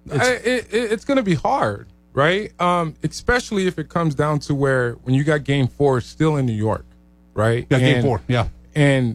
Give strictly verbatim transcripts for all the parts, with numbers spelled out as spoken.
It's, I, it, it's going to be hard, right? Um, especially if it comes down to where when you got game four still in New York, right? Yeah, game and, four, yeah. And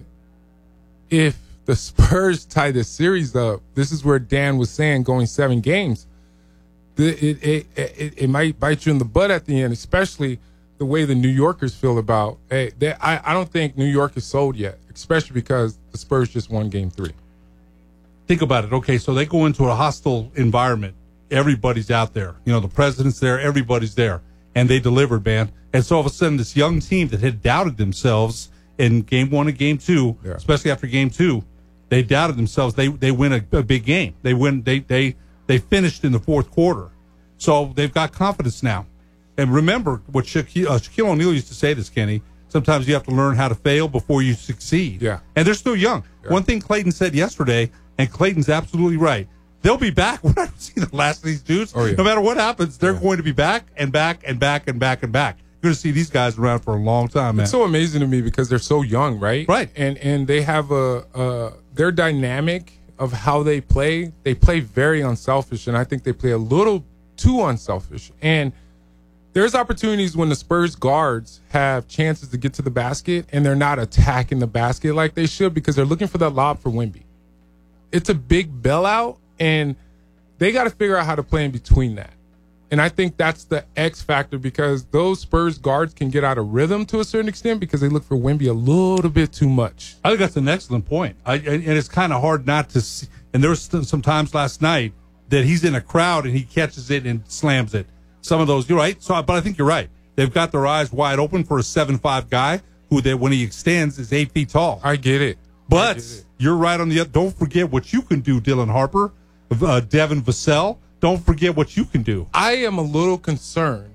if the Spurs tie this series up, this is where Dan was saying going seven games, it, it, it, it might bite you in the butt at the end, especially the way the New Yorkers feel about hey, they, I, I don't think New York is sold yet, especially because the Spurs just won game three. Think about it. Okay, so they go into a hostile environment. Everybody's out there. You know, the president's there. Everybody's there. And they delivered, man. And so all of a sudden, this young team that had doubted themselves in game one and game two, yeah. especially after game two, they doubted themselves. They they win a, a big game. They win. They they they finished in the fourth quarter. So they've got confidence now. And remember what Shaquille, uh, Shaquille O'Neal used to say this, Kenny. Sometimes you have to learn how to fail before you succeed. Yeah. And they're still young. Yeah. One thing Clayton said yesterday, and Clayton's absolutely right, they'll be back. When I see the last of these dudes, oh, yeah. no matter what happens, they're yeah. going to be back and back and back and back and back. You're going to see these guys around for a long time, man. It's so amazing to me because they're so young, right? Right. And and they have a, a their dynamic of how they play. They play very unselfish, and I think they play a little too unselfish. And there's opportunities when the Spurs guards have chances to get to the basket and they're not attacking the basket like they should because they're looking for that lob for Wemby. It's a big bailout, and they got to figure out how to play in between that. And I think that's the X factor because those Spurs guards can get out of rhythm to a certain extent because they look for Wemby a little bit too much. I think that's an excellent point. I, and it's kind of hard not to see. And there was some times last night that he's in a crowd and he catches it and slams it. Some of those, you're right. So, but I think you're right. They've got their eyes wide open for a seven five guy who, they, when he extends, is eight feet tall. I get it. But get it. You're right on the other. Don't forget what you can do, Dylan Harper, uh, Devin Vassell. Don't forget what you can do. I am a little concerned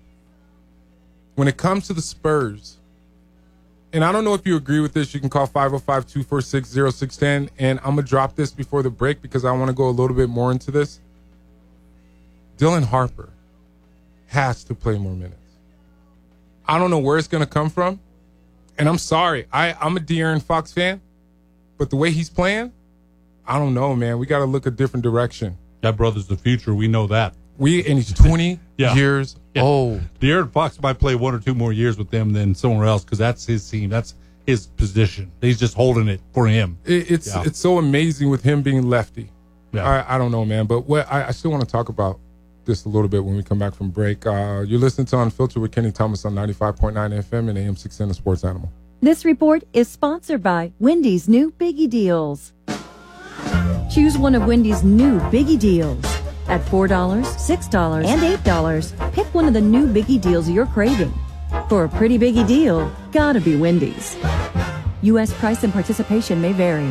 when it comes to the Spurs. And I don't know if you agree with this. You can call five oh five, two four six, oh six one oh. And I'm going to drop this before the break because I want to go a little bit more into this. Dylan Harper has to play more minutes. I don't know where it's going to come from. And I'm sorry. I, I'm a De'Aaron Fox fan. But the way he's playing, I don't know, man. We got to look a different direction. That brother's the future. We know that. We And he's twenty yeah. years yeah. old. De'Aaron Fox might play one or two more years with them than somewhere else because that's his team. That's his position. He's just holding it for him. It, it's yeah. it's so amazing with him being lefty. Yeah. I, I don't know, man. But what I, I still want to talk about this a little bit when we come back from break. Uh, you're listening to Unfiltered with Kenny Thomas on ninety-five point nine F M and A M six ten, the Sports Animal. This report is sponsored by Wendy's new Biggie Deals. Choose one of Wendy's new Biggie Deals. At four dollars, six dollars, and eight dollars, pick one of the new Biggie Deals you're craving. For a pretty Biggie deal, gotta be Wendy's. U S price and participation may vary.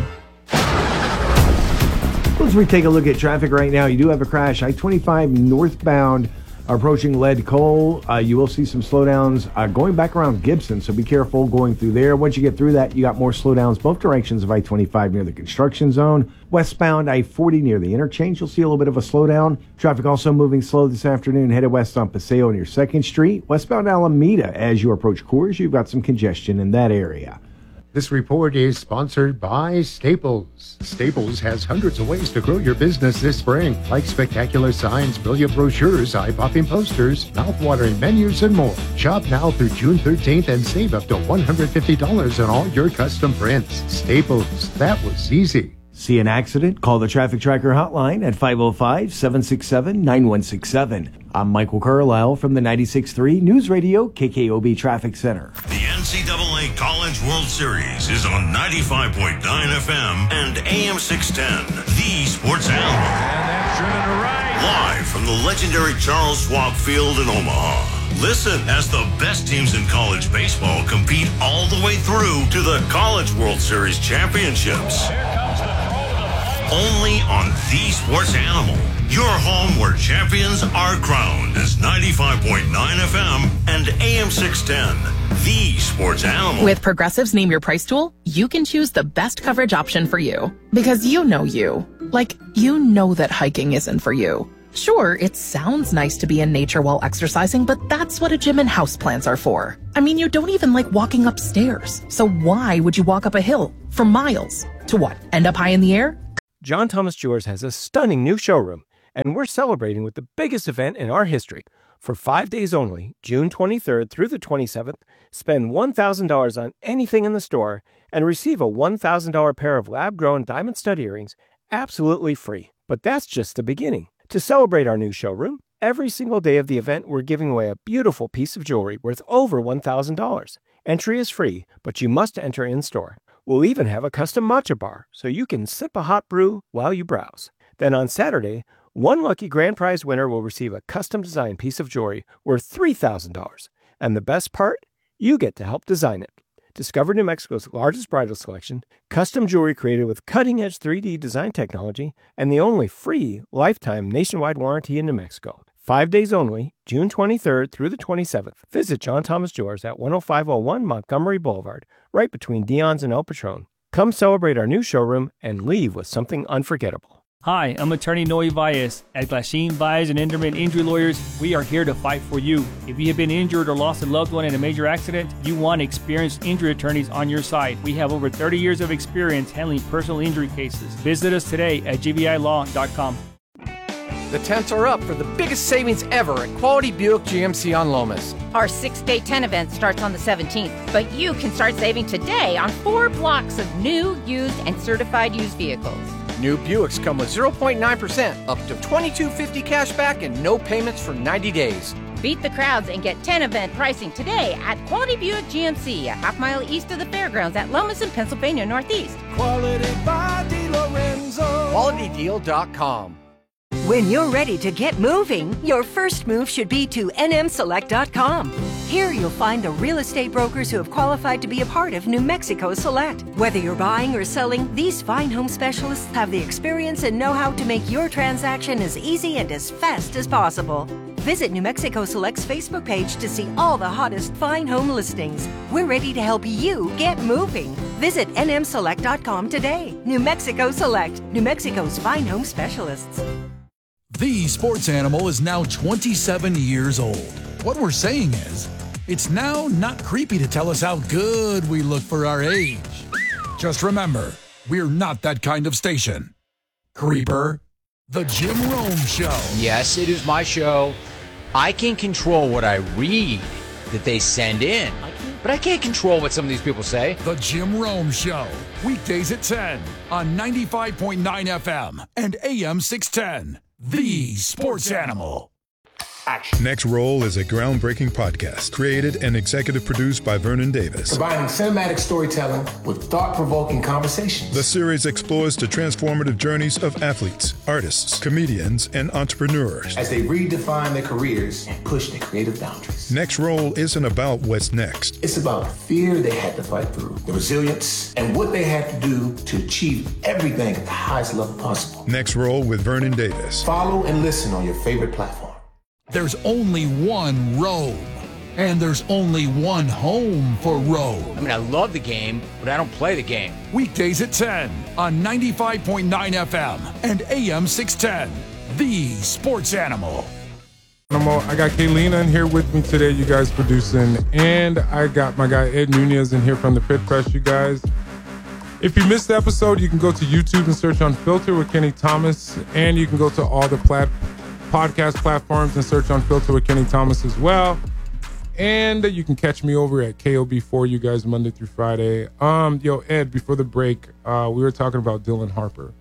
As we take a look at traffic right now, you do have a crash. I twenty-five northbound approaching Lead Coal. Uh, you will see some slowdowns uh, going back around Gibson, so be careful going through there. Once you get through that, you got more slowdowns both directions of I twenty-five near the construction zone. Westbound I forty near the interchange, you'll see a little bit of a slowdown. Traffic also moving slow this afternoon, headed west on Paseo near second Street. Westbound Alameda, as you approach Coors, you've got some congestion in that area. This report is sponsored by Staples. Staples has hundreds of ways to grow your business this spring, like spectacular signs, brilliant brochures, eye-popping posters, mouth-watering menus, and more. Shop now through June thirteenth and save up to one hundred fifty dollars on all your custom prints. Staples, that was easy. See an accident? Call the Traffic Tracker hotline at five oh five, seven six seven, nine one six seven. I'm Michael Carlisle from the ninety-six point three News Radio K K O B Traffic Center. The N C double A College World Series is on ninety-five point nine F M and A M six ten, the Sports Animal. And that's driven to right. Live from the legendary Charles Schwab Field in Omaha. Listen as the best teams in college baseball compete all the way through to the College World Series championships. Only on the Sports Animal. Your home where champions are crowned is ninety-five point nine F M and A M six ten, the Sports Animal. With Progressive's Name Your Price tool, you can choose the best coverage option for you. Because you know you. Like, you know that hiking isn't for you. Sure, it sounds nice to be in nature while exercising, but that's what a gym and houseplants are for. I mean, you don't even like walking upstairs. So why would you walk up a hill for miles? To what? End up high in the air? John Thomas Jewelers has a stunning new showroom And we're celebrating with the biggest event in our history. For five days only, June twenty-third through the twenty-seventh, spend one thousand dollars on anything in the store and receive a one thousand dollars pair of lab-grown diamond stud earrings absolutely free. But that's just the beginning. To celebrate our new showroom, every single day of the event, we're giving away a beautiful piece of jewelry worth over one thousand dollars. Entry is free, but you must enter in-store. We'll even have a custom matcha bar, so you can sip a hot brew while you browse. Then on Saturday, one lucky grand prize winner will receive a custom-designed piece of jewelry worth three thousand dollars. And the best part? You get to help design it. Discover New Mexico's largest bridal selection, custom jewelry created with cutting-edge three D design technology, and the only free lifetime nationwide warranty in New Mexico. Five days only, June twenty-third through the twenty-seventh. Visit John Thomas Jewelers at one oh five oh one Montgomery Boulevard, right between Dion's and El Patron. Come celebrate our new showroom and leave with something unforgettable. Hi, I'm attorney Noe Valles. At Glasheen, Valles and Enderman Injury Lawyers, we are here to fight for you. If you have been injured or lost a loved one in a major accident, you want experienced injury attorneys on your side. We have over thirty years of experience handling personal injury cases. Visit us today at g v i law dot com. The tents are up for the biggest savings ever at Quality Buick G M C on Lomas. Our six-day tent event starts on the seventeenth, but you can start saving today on four blocks of new, used, and certified used vehicles. New Buicks come with zero point nine percent, up to twenty-two fifty cash back, and no payments for ninety days. Beat the crowds and get tent event pricing today at Quality Buick G M C, a half mile east of the fairgrounds at Lomas in Pennsylvania Northeast. Quality by DiLorenzo. quality deal dot com. When you're ready to get moving, your first move should be to N M select dot com. Here you'll find the real estate brokers who have qualified to be a part of New Mexico Select. Whether you're buying or selling, these fine home specialists have the experience and know-how to make your transaction as easy and as fast as possible. Visit New Mexico Select's Facebook page to see all the hottest fine home listings. We're ready to help you get moving. Visit N M select dot com today. New Mexico Select, New Mexico's fine home specialists. The Sports Animal is now twenty-seven years old. What we're saying is, it's now not creepy to tell us how good we look for our age. Just remember, we're not that kind of station. Creeper, The Jim Rome Show. Yes, it is my show. I can control what I read that they send in, but I can't control what some of these people say. The Jim Rome Show, weekdays at ten on ninety-five point nine F M and A M six ten. The Sports Animal. Action. Next Roll is a groundbreaking podcast created and executive produced by Vernon Davis. Combining cinematic storytelling with thought-provoking conversations. The series explores the transformative journeys of athletes, artists, comedians, and entrepreneurs as they redefine their careers and push their creative boundaries. Next Roll isn't about what's next. It's about the fear they had to fight through, the resilience, and what they had to do to achieve everything at the highest level possible. Next Roll with Vernon Davis. Follow and listen on your favorite platform. There's only one Rome, and there's only one home for Rome. I mean, I love the game, but I don't play the game. Weekdays at ten on ninety-five point nine F M and A M six ten. The Sports Animal. I got Kaylina in here with me today, you guys producing, and I got my guy Ed Nunez in here from the Pit Press, you guys. If you missed the episode, you can go to YouTube and search on Filter with Kenny Thomas, and you can go to all the plat- podcast platforms and search on Filter with Kenny Thomas as well. And you can catch me over at K O B four, you guys, Monday through Friday. Um, yo, Ed, before the break, uh, we were talking about Dylan Harper.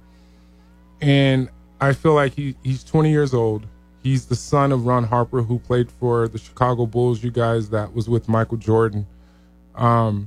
And I feel like he, he's twenty years old. He's the son of Ron Harper, who played for the Chicago Bulls, you guys, that was with Michael Jordan. Um,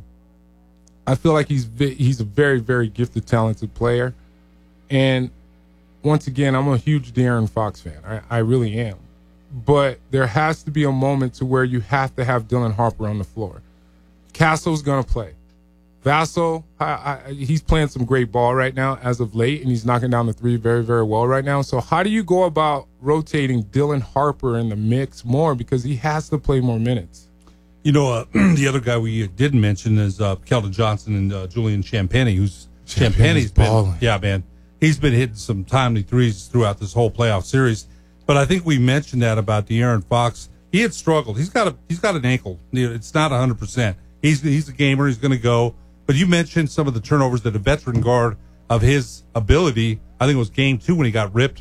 I feel like he's he's a very, very gifted, talented player. And once again, I'm a huge De'Aaron Fox fan. I, I really am. But there has to be a moment to where you have to have Dylan Harper on the floor. Castle's going to play. Vassell, I, I, he's playing some great ball right now as of late, and he's knocking down the three very, very well right now. So how do you go about rotating Dylan Harper in the mix more? Because he has to play more minutes. You know, uh, the other guy we didn't mention is uh, Keldon Johnson and uh, Julian Champagny, who's Champagny's been, balling. Yeah, man. He's been hitting some timely threes throughout this whole playoff series. But I think we mentioned that about De'Aaron Fox. He had struggled. He's got a he's got an ankle. It's not one hundred percent. He's he's a gamer. He's going to go. But you mentioned some of the turnovers that a veteran guard of his ability, I think it was game two when he got ripped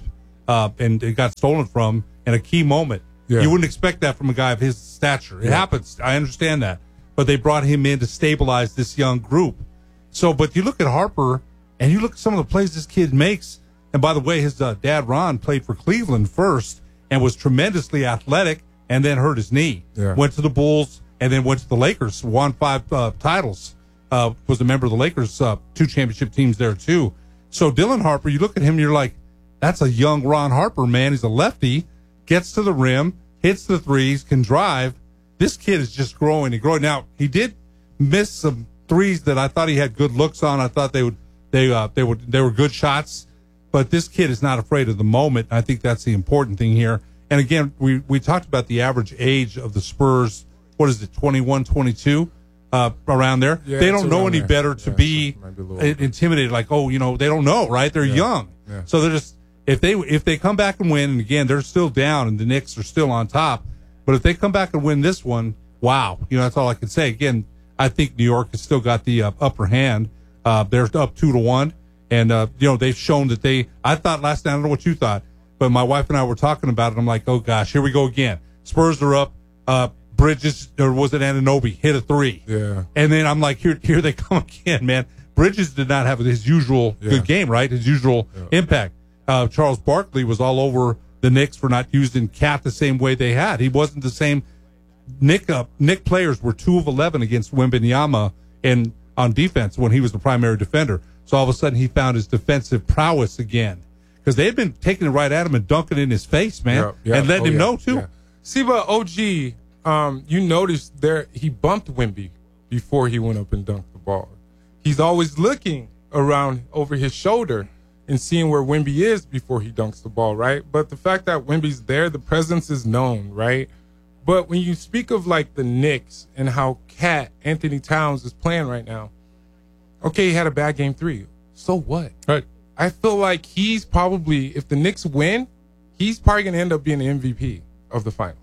uh, and it got stolen from in a key moment. Yeah. You wouldn't expect that from a guy of his stature. It Yeah. happens. I understand that. But they brought him in to stabilize this young group. So, but you look at Harper, and you look at some of the plays this kid makes. And by the way, his uh, dad, Ron, played for Cleveland first and was tremendously athletic and then hurt his knee. Yeah. Went to the Bulls and then went to the Lakers, won five uh, titles, uh, was a member of the Lakers, uh, two championship teams there too. So Dylan Harper, you look at him, you're like, that's a young Ron Harper, man. He's a lefty, gets to the rim, hits the threes, can drive. This kid is just growing and growing. Now, he did miss some threes that I thought he had good looks on. I thought they would, they, uh, they would, they were good shots. But this kid is not afraid of the moment. I think that's the important thing here. And again, we, we talked about the average age of the Spurs. What is it, twenty-one, twenty-two, uh, around there? Yeah, they it's don't know around any there. better to Yeah, be so it might be a little in- intimidated. Like, oh, you know, they don't know, right? They're Yeah. young. Yeah. So they're just, if they if they come back and win, and again, they're still down and the Knicks are still on top. But if they come back and win this one, wow. You know, that's all I can say. Again, I think New York has still got the uh, upper hand. Uh, they're up two to one. And, uh, you know, they've shown that they, I thought last night, I don't know what you thought, but my wife and I were talking about it. I'm like, oh, gosh, here we go again. Spurs are up. Uh, Bridges, or was it Anunoby, hit a three. Yeah. And then I'm like, here here they come again, man. Bridges did not have his usual Yeah. good game, right? His usual Yeah. impact. Uh, Charles Barkley was all over the Knicks for not using Cat the same way they had. He wasn't the same. Nick uh, Nick players were two of eleven against Wembanyama and on defense when he was the primary defender. So all of a sudden he found his defensive prowess again. Because they had been taking it right at him and dunking in his face, man, Yeah, yeah. and letting Oh, him yeah, know, too. yeah. See, but O G, um, you noticed there he bumped Wemby before he went up and dunked the ball. He's always looking around over his shoulder and seeing where Wemby is before he dunks the ball, right? But the fact that Wemby's there, the presence is known, right? But when you speak of like the Knicks and how Cat, Anthony Towns, is playing right now, okay, he had a bad game three. So what? Right. I feel like he's probably, if the Knicks win, he's probably going to end up being the M V P of the finals.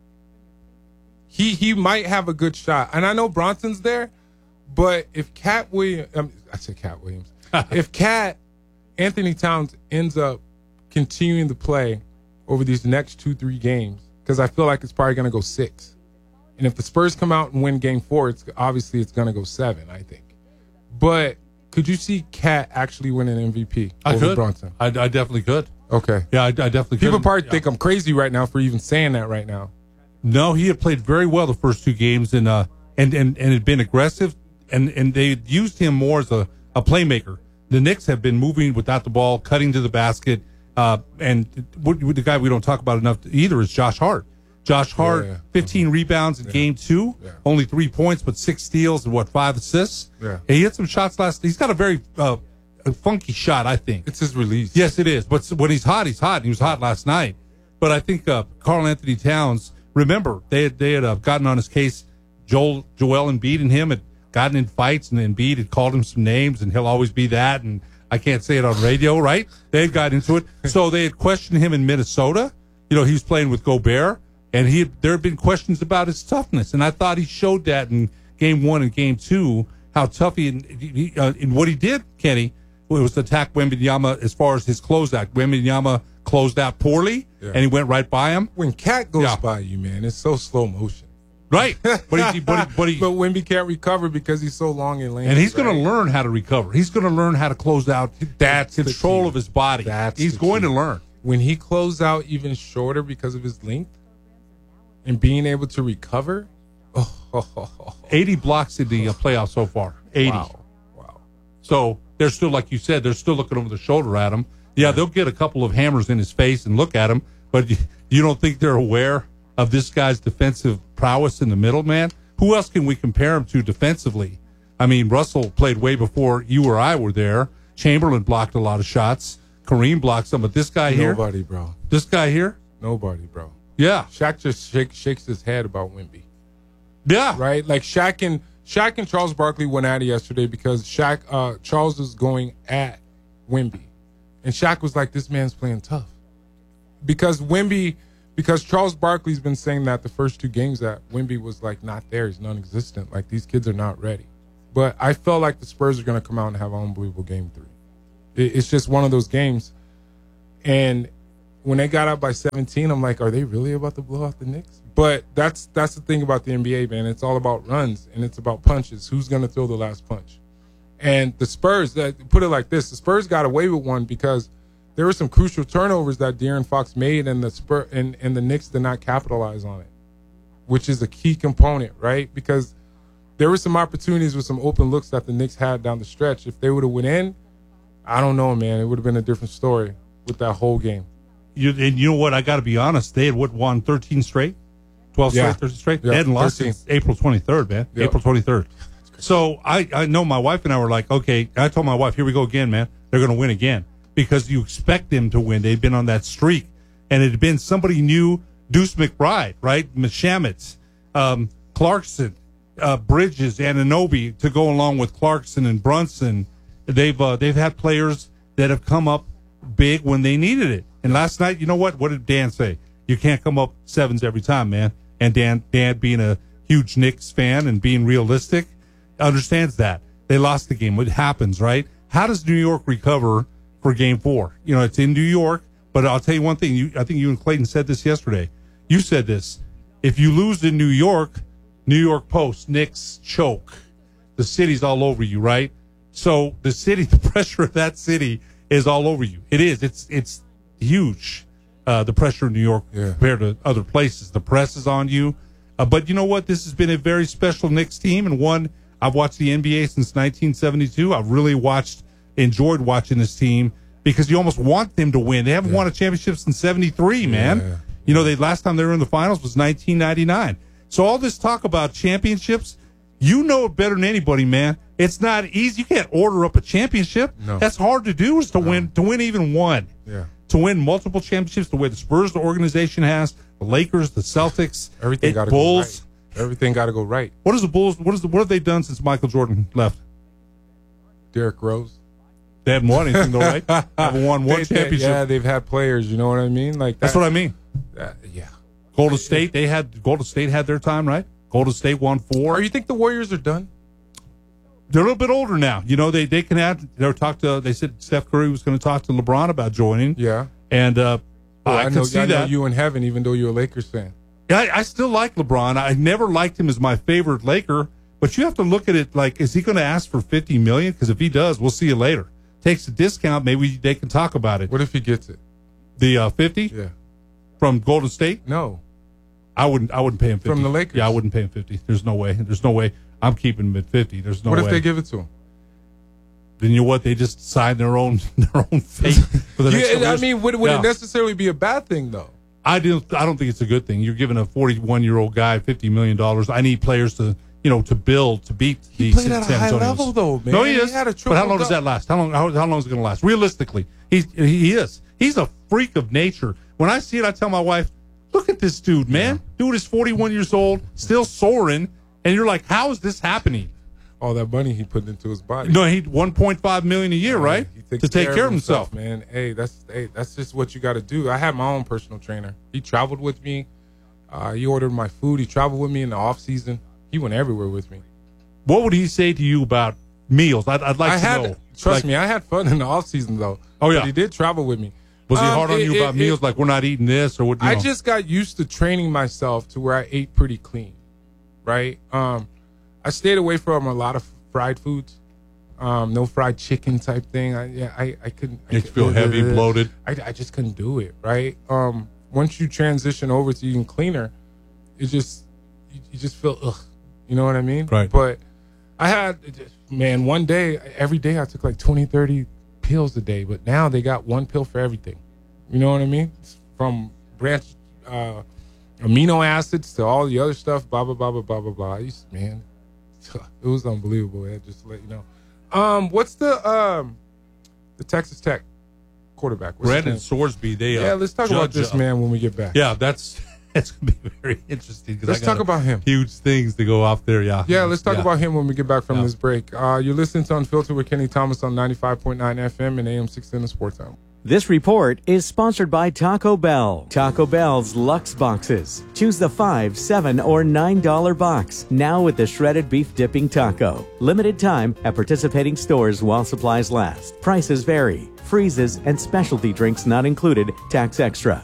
He he might have a good shot. And I know Bronson's there, but if Cat Williams, um, I said Cat Williams, if Cat, Anthony Towns ends up continuing to play over these next two, three games, because I feel like it's probably going to go six. And if the Spurs come out and win game four, it's obviously it's going to go seven, I think. But could you see Cat actually win an M V P I over could. Bronson? I, I definitely could. Okay. Yeah, I, I definitely could. People probably think I'm crazy right now for even saying that right now. No, he had played very well the first two games and uh and and, and had been aggressive and and they had used him more as a, a playmaker. The Knicks have been moving without the ball, cutting to the basket, uh and what, what the guy we don't talk about enough either is Josh Hart. Josh Hart, Yeah. fifteen rebounds in Yeah. game two, Yeah. only three points but six steals and what five assists. Yeah. And he hit some shots last. He's got a very uh, a funky shot, I think. It's his release. Yes, it is. But when he's hot, he's hot. And he was hot last night. But I think uh, Karl Anthony Towns. Remember, they had they had uh, gotten on his case. Joel Joel Embiid and him had gotten in fights, and Embiid had called him some names, and he'll always be that. And I can't say it on radio, right? They had got into it, so they had questioned him in Minnesota. You know, he was playing with Gobert, and he had, there had been questions about his toughness, and I thought he showed that in game one and game two, how tough he, he uh, in what he did, Kenny. It was to attack Wembanyama as far as his closeout. Wembanyama closed out poorly, Yeah. and he went right by him. When Cat goes Yeah. by you, man, it's so slow motion. Right. But he, but he, but he, But Wemby can't recover because he's so long and lanky. and he's going right? to learn how to recover. He's going to learn how to close out. That's the control key. of his body. That's he's the going key. to learn. When he closed out even shorter because of his length and being able to recover. Oh, eighty blocks in the uh, playoffs so far. eighty. Wow. Wow. So they're still, like you said, they're still looking over their shoulder at him. Yeah, they'll get a couple of hammers in his face and look at him, but you, you don't think they're aware of this guy's defensive prowess in the middle, man? Who else can we compare him to defensively? I mean, Russell played way before you or I were there. Chamberlain blocked a lot of shots. Kareem blocked some, but this guy here, Nobody, bro. this guy here, Nobody, bro. yeah, Shaq just shake, shakes his head about Wemby. yeah, Right? Like Shaq and Shaq and Charles Barkley went at it yesterday because Shaq uh, Charles was going at Wemby. And Shaq was like, this man's playing tough. Because Wemby, because Charles Barkley's been saying that the first two games that Wemby was like not there, he's non-existent. Like these kids are not ready. But I felt like the Spurs are going to come out and have an unbelievable game three. It, it's just one of those games. And when they got out by seventeen, I'm like, are they really about to blow out the Knicks? But that's that's the thing about the N B A, man. It's all about runs and it's about punches. Who's going to throw the last punch? And the Spurs, that put it like this, the Spurs got away with one because there were some crucial turnovers that De'Aaron Fox made, and the Spur and, and the Knicks did not capitalize on it, which is a key component, right? Because there were some opportunities with some open looks that the Knicks had down the stretch. If they would have went in, I don't know, man. It would have been a different story with that whole game. You, and you know what? I got to be honest. They had what, won thirteen straight, twelve Yeah. straight, thirteen straight. Yeah, They hadn't lost thirteen. since April twenty-third, man. Yeah. April twenty-third. So I, I know my wife and I were like, okay. I told my wife, here we go again, man. They're going to win again because you expect them to win. They've been on that streak, and it had been somebody new, Deuce McBride, right? Mishamitz, um, Clarkson, uh, Bridges, Anunoby to go along with Clarkson and Brunson. They've uh, they've had players that have come up big when they needed it. And last night, you know what? What did Dan say? You can't come up sevens every time, man. And Dan, Dan being a huge Knicks fan and being realistic, understands that. They lost the game. It happens, right? How does New York recover for game four? You know, it's in New York, but I'll tell you one thing. You, I think you and Clayton said this yesterday. You said this. If you lose in New York, New York Post, Knicks choke. The city's all over you, right? So the city, the pressure of that city is all over you. It is. It's it's huge, uh, the pressure in New York Yeah. compared to other places. The press is on you. Uh, but you know what? This has been a very special Knicks team, and one I've watched the N B A since nineteen seventy-two. I've really watched, enjoyed watching this team because you almost want them to win. They haven't Yeah. won a championship since seventy-three, man. Yeah. You know, they last time they were in the finals was nineteen ninety-nine. So all this talk about championships, you know it better than anybody, man. It's not easy. You can't order up a championship. No. That's hard to do, is to win to win even one. Yeah. To win multiple championships the way the Spurs, the organization has, the Lakers, the Celtics, Everything it- got to Bulls. go right. Everything got to go right. What is the Bulls? What is the, what have they done since Michael Jordan left? Derrick Rose. They haven't won anything, though, right? Haven't won one They- they- championship. Yeah, they've had players. You know what I mean? Like That's that- what I mean. that- yeah. Golden State, they had Golden State had their time, right? Golden State won four. Or you think the Warriors are done? They're a little bit older now. You know, they they can add. They were talk to. They said Steph Curry was going to talk to LeBron about joining. Yeah. And uh, Well, I, I, can know, see I know that. you in heaven, even though you're a Lakers fan. I, I still like LeBron. I never liked him as my favorite Laker, but you have to look at it like, is he going to ask for fifty million dollars? Because if he does, we'll see you later. Takes a discount, maybe they can talk about it. What if he gets it? The uh, fifty Yeah. from Golden State? No. I wouldn't. I wouldn't pay him fifty From the Lakers? Yeah, I wouldn't pay him fifty. There's no way. There's no way. I'm keeping him at fifty. There's no what way. if they give it to him? Then you know what? They just sign their own their own fate for the next couple Yeah, I years. mean, would, would Yeah. it necessarily be a bad thing, though? I do. I don't think it's a good thing. You're giving a forty-one year old guy fifty million dollars. I need players to, you know, to build to beat He the played San at a high Antonios. level, though, man. No, he He is. had a but how long triple does that last? How long? How, how long is it going to last? Realistically, he's he is. He's a freak of nature. When I see it, I tell my wife, "Look at this dude, man. Dude is forty-one years old, still soaring." And you're like, "How is this happening?" All that money he put into his body. No, he one point five million a year, Yeah, right? he takes To take care of himself. man. Hey, that's hey, that's just what you got to do. I had my own personal trainer. He traveled with me. Uh, he ordered my food. He traveled with me in the off season. He went everywhere with me. What would he say to you about meals? I'd, I'd like I to had, know. trust Like, me, I had fun in the off season though. Oh, yeah. But he did travel with me. was he Um, hard on it- you it- about it- meals? Like, we're not eating this, or what? You I know? just got used to training myself to where I ate pretty clean, right? Um, I stayed away from a lot of fried foods, um, no fried chicken type thing. I yeah, I, I couldn't. I Makes you feel could- heavy, bloated. I, I just couldn't do it, right? Um, once you transition over to eating cleaner, it just you, you just feel ugh, you know what I mean? Right. But I had man one day, every day I took like twenty, thirty pills a day, but now they got one pill for everything. You know what I mean? From branch uh, amino acids to all the other stuff, blah blah blah blah blah blah blah. I used, man, it was unbelievable. Man, just to let you know. Um, what's the um, the Texas Tech quarterback? What's his Brandon name? Swordsby. They uh, Yeah, let's talk about judge, this uh, man when we get back. Yeah, that's that's gonna be very interesting. 'cause Let's I got talk about him. Huge things to go off there. Yeah. Yeah, let's talk Yeah. about him when we get back from Yeah. this break. Uh, you're listening to Unfiltered with Kenny Thomas on ninety-five point nine F M and A M six ten the Sports Hour. This report is sponsored by Taco Bell. Taco Bell's Lux Boxes. Choose the five, seven, or nine dollar box. Now with the shredded beef dipping taco. Limited time at participating stores while supplies last. Prices vary. Freezes and specialty drinks not included. Tax extra.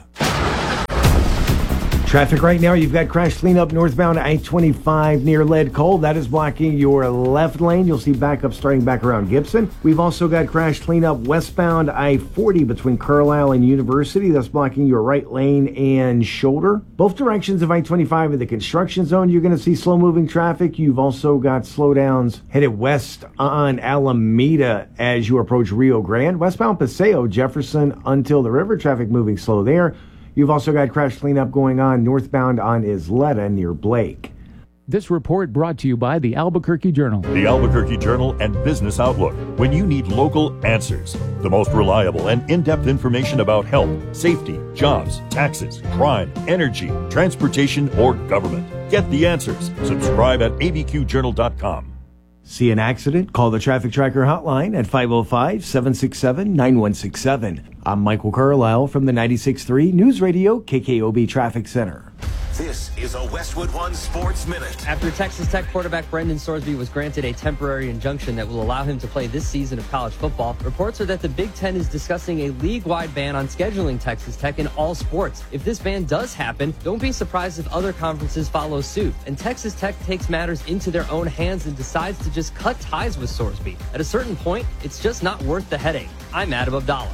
Traffic right now, you've got crash cleanup northbound I twenty-five near Lead Coal. That is blocking your left lane. You'll see backup starting back around Gibson. We've also got crash cleanup westbound I forty between Carlisle and University. That's blocking your right lane and shoulder. Both directions of I twenty-five in the construction zone, you're going to see slow-moving traffic. You've also got slowdowns headed west on Alameda as you approach Rio Grande. Westbound Paseo, Jefferson until the river, traffic moving slow there. You've also got crash cleanup going on northbound on Isleta near Blake. This report brought to you by the Albuquerque Journal. The Albuquerque Journal and Business Outlook. When you need local answers, the most reliable and in-depth information about health, safety, jobs, taxes, crime, energy, transportation, or government. Get the answers. Subscribe at a b q journal dot com. See an accident? Call the Traffic Tracker hotline at five oh five, seven six seven, nine one six seven. I'm Michael Carlisle from the ninety-six point three News Radio K K O B Traffic Center. This is a Westwood One Sports Minute. After Texas Tech quarterback Brendan Sorsby was granted a temporary injunction that will allow him to play this season of college football, reports are that the Big Ten is discussing a league-wide ban on scheduling Texas Tech in all sports. If this ban does happen, don't be surprised if other conferences follow suit, and Texas Tech takes matters into their own hands and decides to just cut ties with Sorsby. At a certain point, it's just not worth the headache. I'm Adam Abdallah.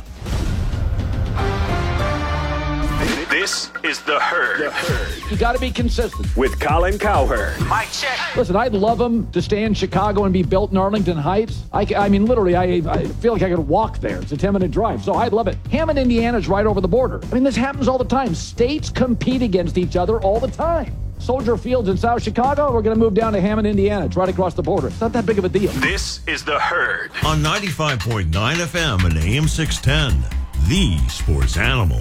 This is The Herd. The Herd. You got to be consistent. With Colin Cowherd. Mike check. Listen, I'd love him to stay in Chicago and be built in Arlington Heights. I, I mean, literally, I, I feel like I could walk there. It's a ten-minute drive, so I'd love it. Hammond, Indiana's right over the border. I mean, this happens all the time. States compete against each other all the time. Soldier Field's in South Chicago. We're going to move down to Hammond, Indiana. It's right across the border. It's not that big of a deal. This is The Herd. On ninety-five point nine F M and A M six ten, the sports animal.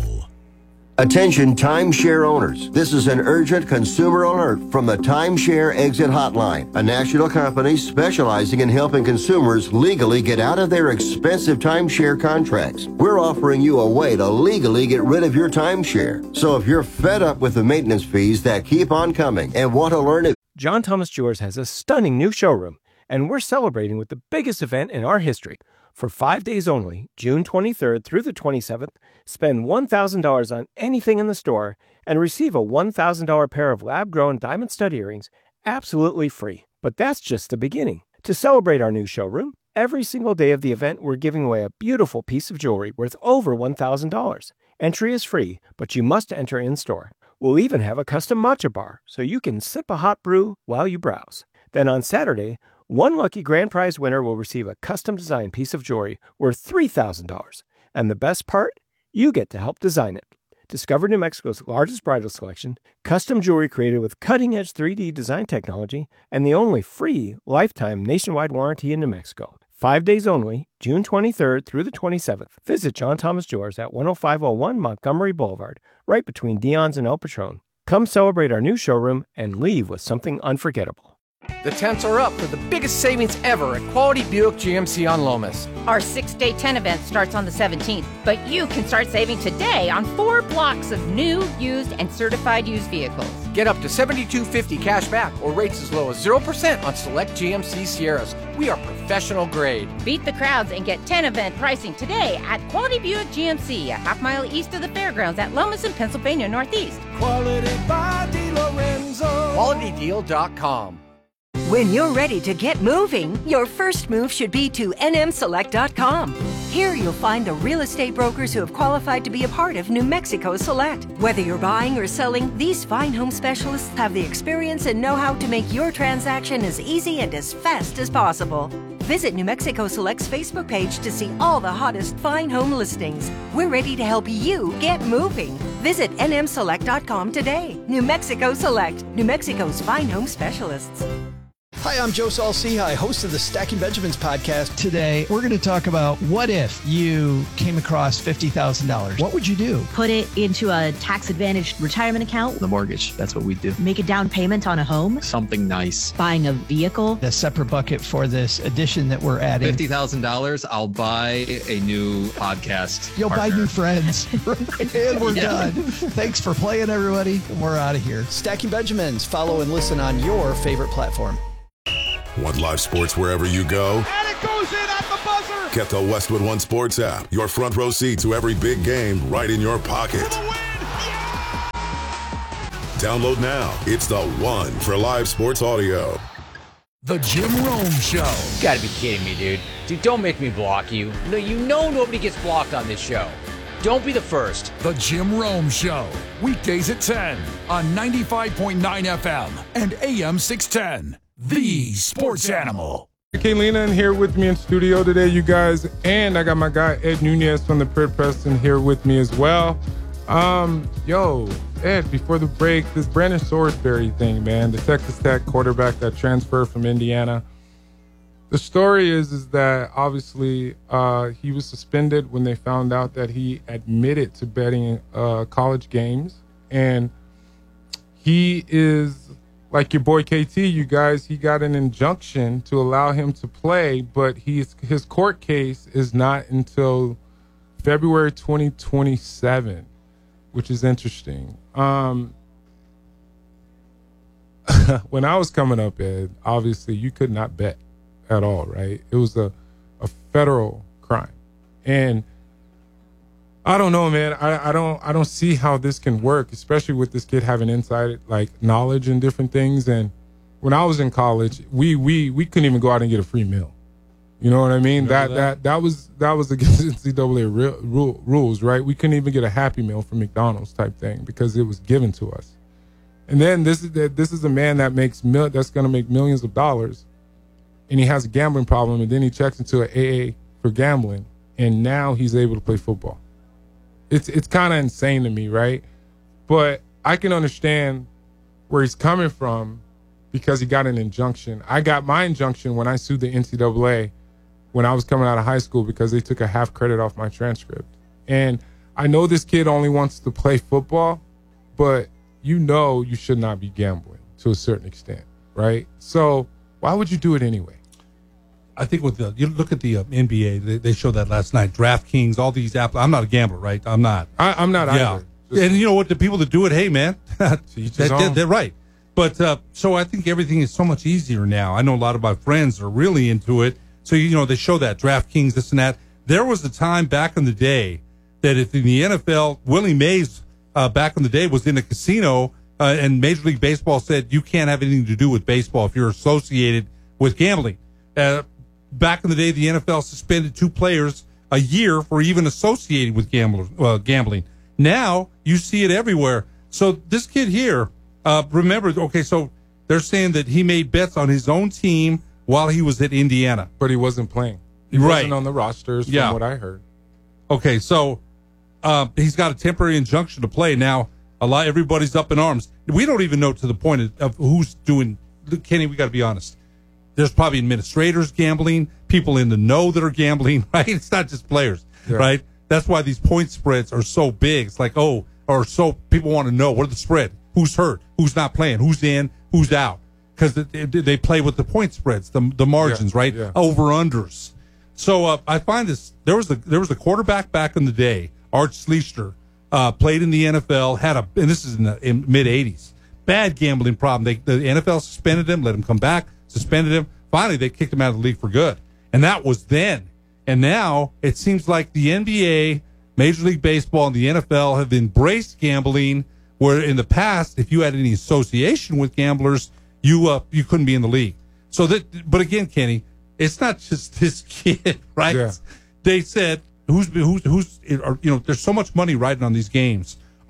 Attention timeshare owners. This is an urgent consumer alert from the Timeshare Exit Hotline, a national company specializing in helping consumers legally get out of their expensive timeshare contracts. We're offering you a way to legally get rid of your timeshare. So if you're fed up with the maintenance fees that keep on coming and want to learn it, John Thomas Jewelers has a stunning new showroom, and we're celebrating with the biggest event in our history. For five days only, June twenty-third through the twenty-seventh, spend one thousand dollars on anything in the store and receive a one thousand dollars pair of lab-grown diamond stud earrings absolutely free. But that's just the beginning. To celebrate our new showroom, every single day of the event, we're giving away a beautiful piece of jewelry worth over one thousand dollars. Entry is free, but you must enter in-store. We'll even have a custom matcha bar, so you can sip a hot brew while you browse. Then on Saturday, one lucky grand prize winner will receive a custom-designed piece of jewelry worth three thousand dollars. And the best part? You get to help design it. Discover New Mexico's largest bridal selection, custom jewelry created with cutting-edge three D design technology, and the only free lifetime nationwide warranty in New Mexico. Five days only, June twenty-third through the twenty-seventh. Visit John Thomas Jewelers at one oh five oh one Montgomery Boulevard, right between Dion's and El Patron. Come celebrate our new showroom and leave with something unforgettable. The tents are up for the biggest savings ever at Quality Buick G M C on Lomas. Our six-day tent event starts on the seventeenth, but you can start saving today on four blocks of new, used, and certified used vehicles. Get up to seventy-two fifty cash back or rates as low as zero percent on select G M C Sierras. We are professional grade. Beat the crowds and get tent event pricing today at Quality Buick G M C, a half mile east of the fairgrounds at Lomas in Pennsylvania Northeast. Quality by DeLorenzo. quality deal dot com. When you're ready to get moving, your first move should be to N M select dot com. Here you'll find the real estate brokers who have qualified to be a part of New Mexico Select. Whether you're buying or selling, these fine home specialists have the experience and know-how to make your transaction as easy and as fast as possible. Visit New Mexico Select's Facebook page to see all the hottest fine home listings. We're ready to help you get moving. Visit N M select dot com today. New Mexico Select, New Mexico's fine home specialists. Hi, I'm Joe Saul-Sehy, host of the Stacking Benjamins podcast. Today, we're going to talk about what if you came across fifty thousand dollars. What would you do? Put it into a tax-advantaged retirement account. The mortgage. That's what we do. Make a down payment on a home. Something nice. Buying a vehicle. A separate bucket for this addition that we're adding. fifty thousand dollars, I'll buy a new podcast You'll partner. buy new friends. And we're Yeah. done. Thanks for playing, everybody. We're out of here. Stacking Benjamins. Follow and listen on your favorite platform. Want live sports wherever you go? And it goes in at the buzzer. Get the Westwood One Sports app. Your front row seat to every big game right in your pocket. Download now. It's the one for live sports audio. The Jim Rome Show. You gotta be kidding me, dude. Dude, don't make me block you. No, you know nobody gets blocked on this show. Don't be the first. The Jim Rome Show. Weekdays at ten on ninety-five point nine F M and A M six ten. The Sports Animal. Kaylina in here with me in studio today, you guys. And I got my guy Ed Nunez from the Pert Preston here with me as well. Um, yo, Ed, before the break, this Brandon Salisbury thing, man, the Texas Tech quarterback that transferred from Indiana. The story is, is that obviously uh, he was suspended when they found out that he admitted to betting uh, college games. And he is, like your boy K T, you guys, he got an injunction to allow him to play, but he's, his court case is not until February twenty twenty-seven, which is interesting. Um, when I was coming up, Ed, obviously you could not bet at all, right? It was a, a federal crime. And I don't know, man. I, I don't I don't see how this can work, especially with this kid having inside like knowledge and different things. And when I was in college, we we we couldn't even go out and get a free meal. You know what I mean? That, that that that was that was against N C double A real, rule, rules, right? We couldn't even get a Happy Meal from McDonald's type thing because it was given to us. And then this is this is a man that makes mil, that's going to make millions of dollars, and he has a gambling problem, and then he checks into an A A for gambling, and now he's able to play football. It's it's kind of insane to me, right? But I can understand where he's coming from because he got an injunction. I got my injunction when I sued the N C double A when I was coming out of high school because they took a half credit off my transcript. And I know this kid only wants to play football, but you know you should not be gambling to a certain extent, right? So why would you do it anyway? I think with the, you look at the uh, N B A, they, they showed that last night. DraftKings, all these apps. I'm not a gambler, right? I'm not. I, I'm not yeah. either. Just, and you know what? The people that do it, hey, man, they, they, they're right. But uh, so I think everything is so much easier now. I know a lot of my friends are really into it. So, you know, they show that DraftKings, this and that. There was a time back in the day that if in the N F L, Willie Mays uh, back in the day was in a casino uh, and Major League Baseball said you can't have anything to do with baseball if you're associated with gambling. Uh, back in the day, the N F L suspended two players a year for even associating with gamblers, uh, gambling. Now you see it everywhere. So this kid here, uh, remember, okay, so they're saying that he made bets on his own team while he was at Indiana. But he wasn't playing. He right. wasn't on the rosters from yeah. what I heard. Okay, so uh, he's got a temporary injunction to play. Now, a lot, everybody's up in arms. We don't even know to the point of, of who's doing, Kenny, we got to be honest. There's probably administrators gambling, people in the know that are gambling, right? It's not just players, yeah. right? That's why these point spreads are so big. It's like, oh, or so people want to know, what are the spread? Who's hurt? Who's not playing? Who's in? Who's out? Because they, they play with the point spreads, the the margins, yeah, right? Yeah. Over unders. So uh, I find this. There was a there was a quarterback back in the day, Art Schlichter, uh, played in the N F L. Had a and this is in the in mid eighties. Bad gambling problem. They the N F L suspended him, let him come back, suspended him. Finally, they kicked him out of the league for good, and that was then. And now it seems like the N B A, Major League Baseball, and the N F L have embraced gambling. Where in the past, if you had any association with gamblers, you uh, you couldn't be in the league. So that, but again, Kenny, it's not just this kid, right? Yeah. They said who's who's who's you know, there's so much money riding on these games.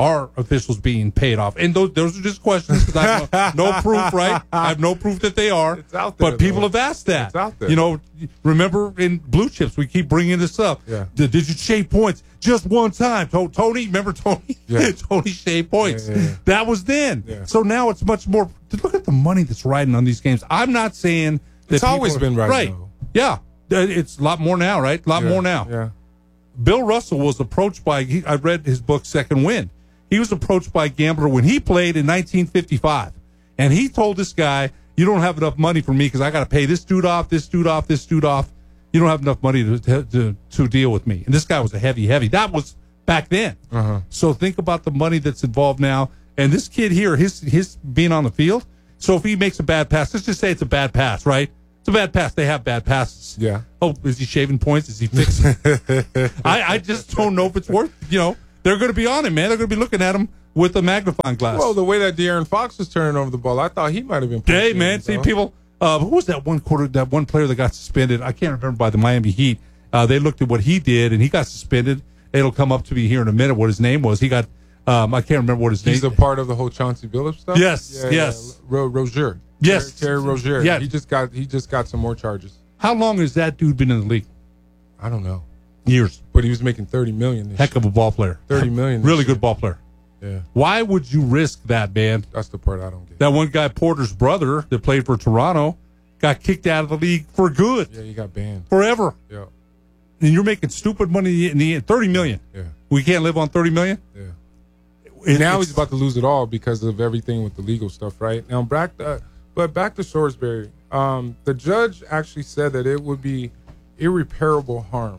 are officials being paid off? And those those are just questions because I have no, no proof, right? I have no proof that they are. It's out there, but people though. have asked that. It's out there. You know, remember in Blue Chips, we keep bringing this up. Yeah. Did, did you shave points just one time? To- Tony, remember Tony? Yeah. Tony shaved points. Yeah, yeah, yeah. That was then. Yeah. So now it's much more. Look at the money that's riding on these games. I'm not saying that It's always people- been riding, right. though. Yeah, it's a lot more now, right? A lot Yeah, more now. Yeah. Bill Russell was approached by, he, I read his book, Second Wind. He was approached by a gambler when he played in nineteen fifty-five. And he told this guy, you don't have enough money for me because I got to pay this dude off, this dude off, this dude off. You don't have enough money to, to, to, to deal with me. And this guy was a heavy, heavy. That was back then. Uh-huh. So think about the money that's involved now. And this kid here, his his being on the field, so if he makes a bad pass, let's just say it's a bad pass, right? It's a bad pass. They have bad passes. Yeah. Oh, is he shaving points? Is he fixing? I, I just don't know if it's worth, you know, they're going to be on him, man. They're going to be looking at him with a magnifying glass. Well, the way that De'Aaron Fox was turning over the ball, I thought he might have been. Hey, pushing man, him, see, though. people, uh, who was that one quarter, that one player that got suspended? I can't remember, by the Miami Heat. Uh, they looked at what he did, and he got suspended. It'll come up to me here in a minute what his name was. He got, um, I can't remember what his He's name a part of the whole Chauncey Billups stuff. Yes, Yeah, yes. yeah. Ro- Rozier. Yes. Terry, Terry Rozier. Yeah. He just got he just got some more charges. How long has that dude been in the league? I don't know, Years. but he was making thirty million. This Heck of a ball player. thirty million. this Really year. good ball player. Yeah, Why would you risk that, man? that's the part I don't get. That one guy, Porter's brother, that played for Toronto, got kicked out of the league for good, Yeah, he got banned. forever. Yeah, And you're making stupid money in the end. thirty million. yeah, We can't live on thirty million? yeah. It- now it's- he's about to lose it all because of everything with the legal stuff, right? Now back, to, but back to Shoresbury. Um, the judge actually said that it would be irreparable harm.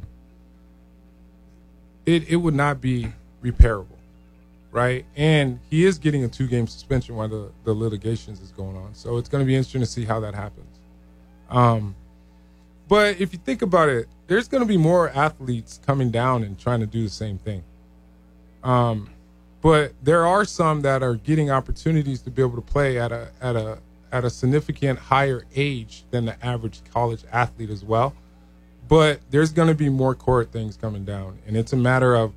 It it would not be repairable, right? And he is getting a two game suspension while the the litigations is going on. So it's going to be interesting to see how that happens. Um, but if you think about it, there's going to be more athletes coming down and trying to do the same thing. Um, but there are some that are getting opportunities to be able to play at a at a at a significant higher age than the average college athlete as well. But there's going to be more court things coming down, and it's a matter of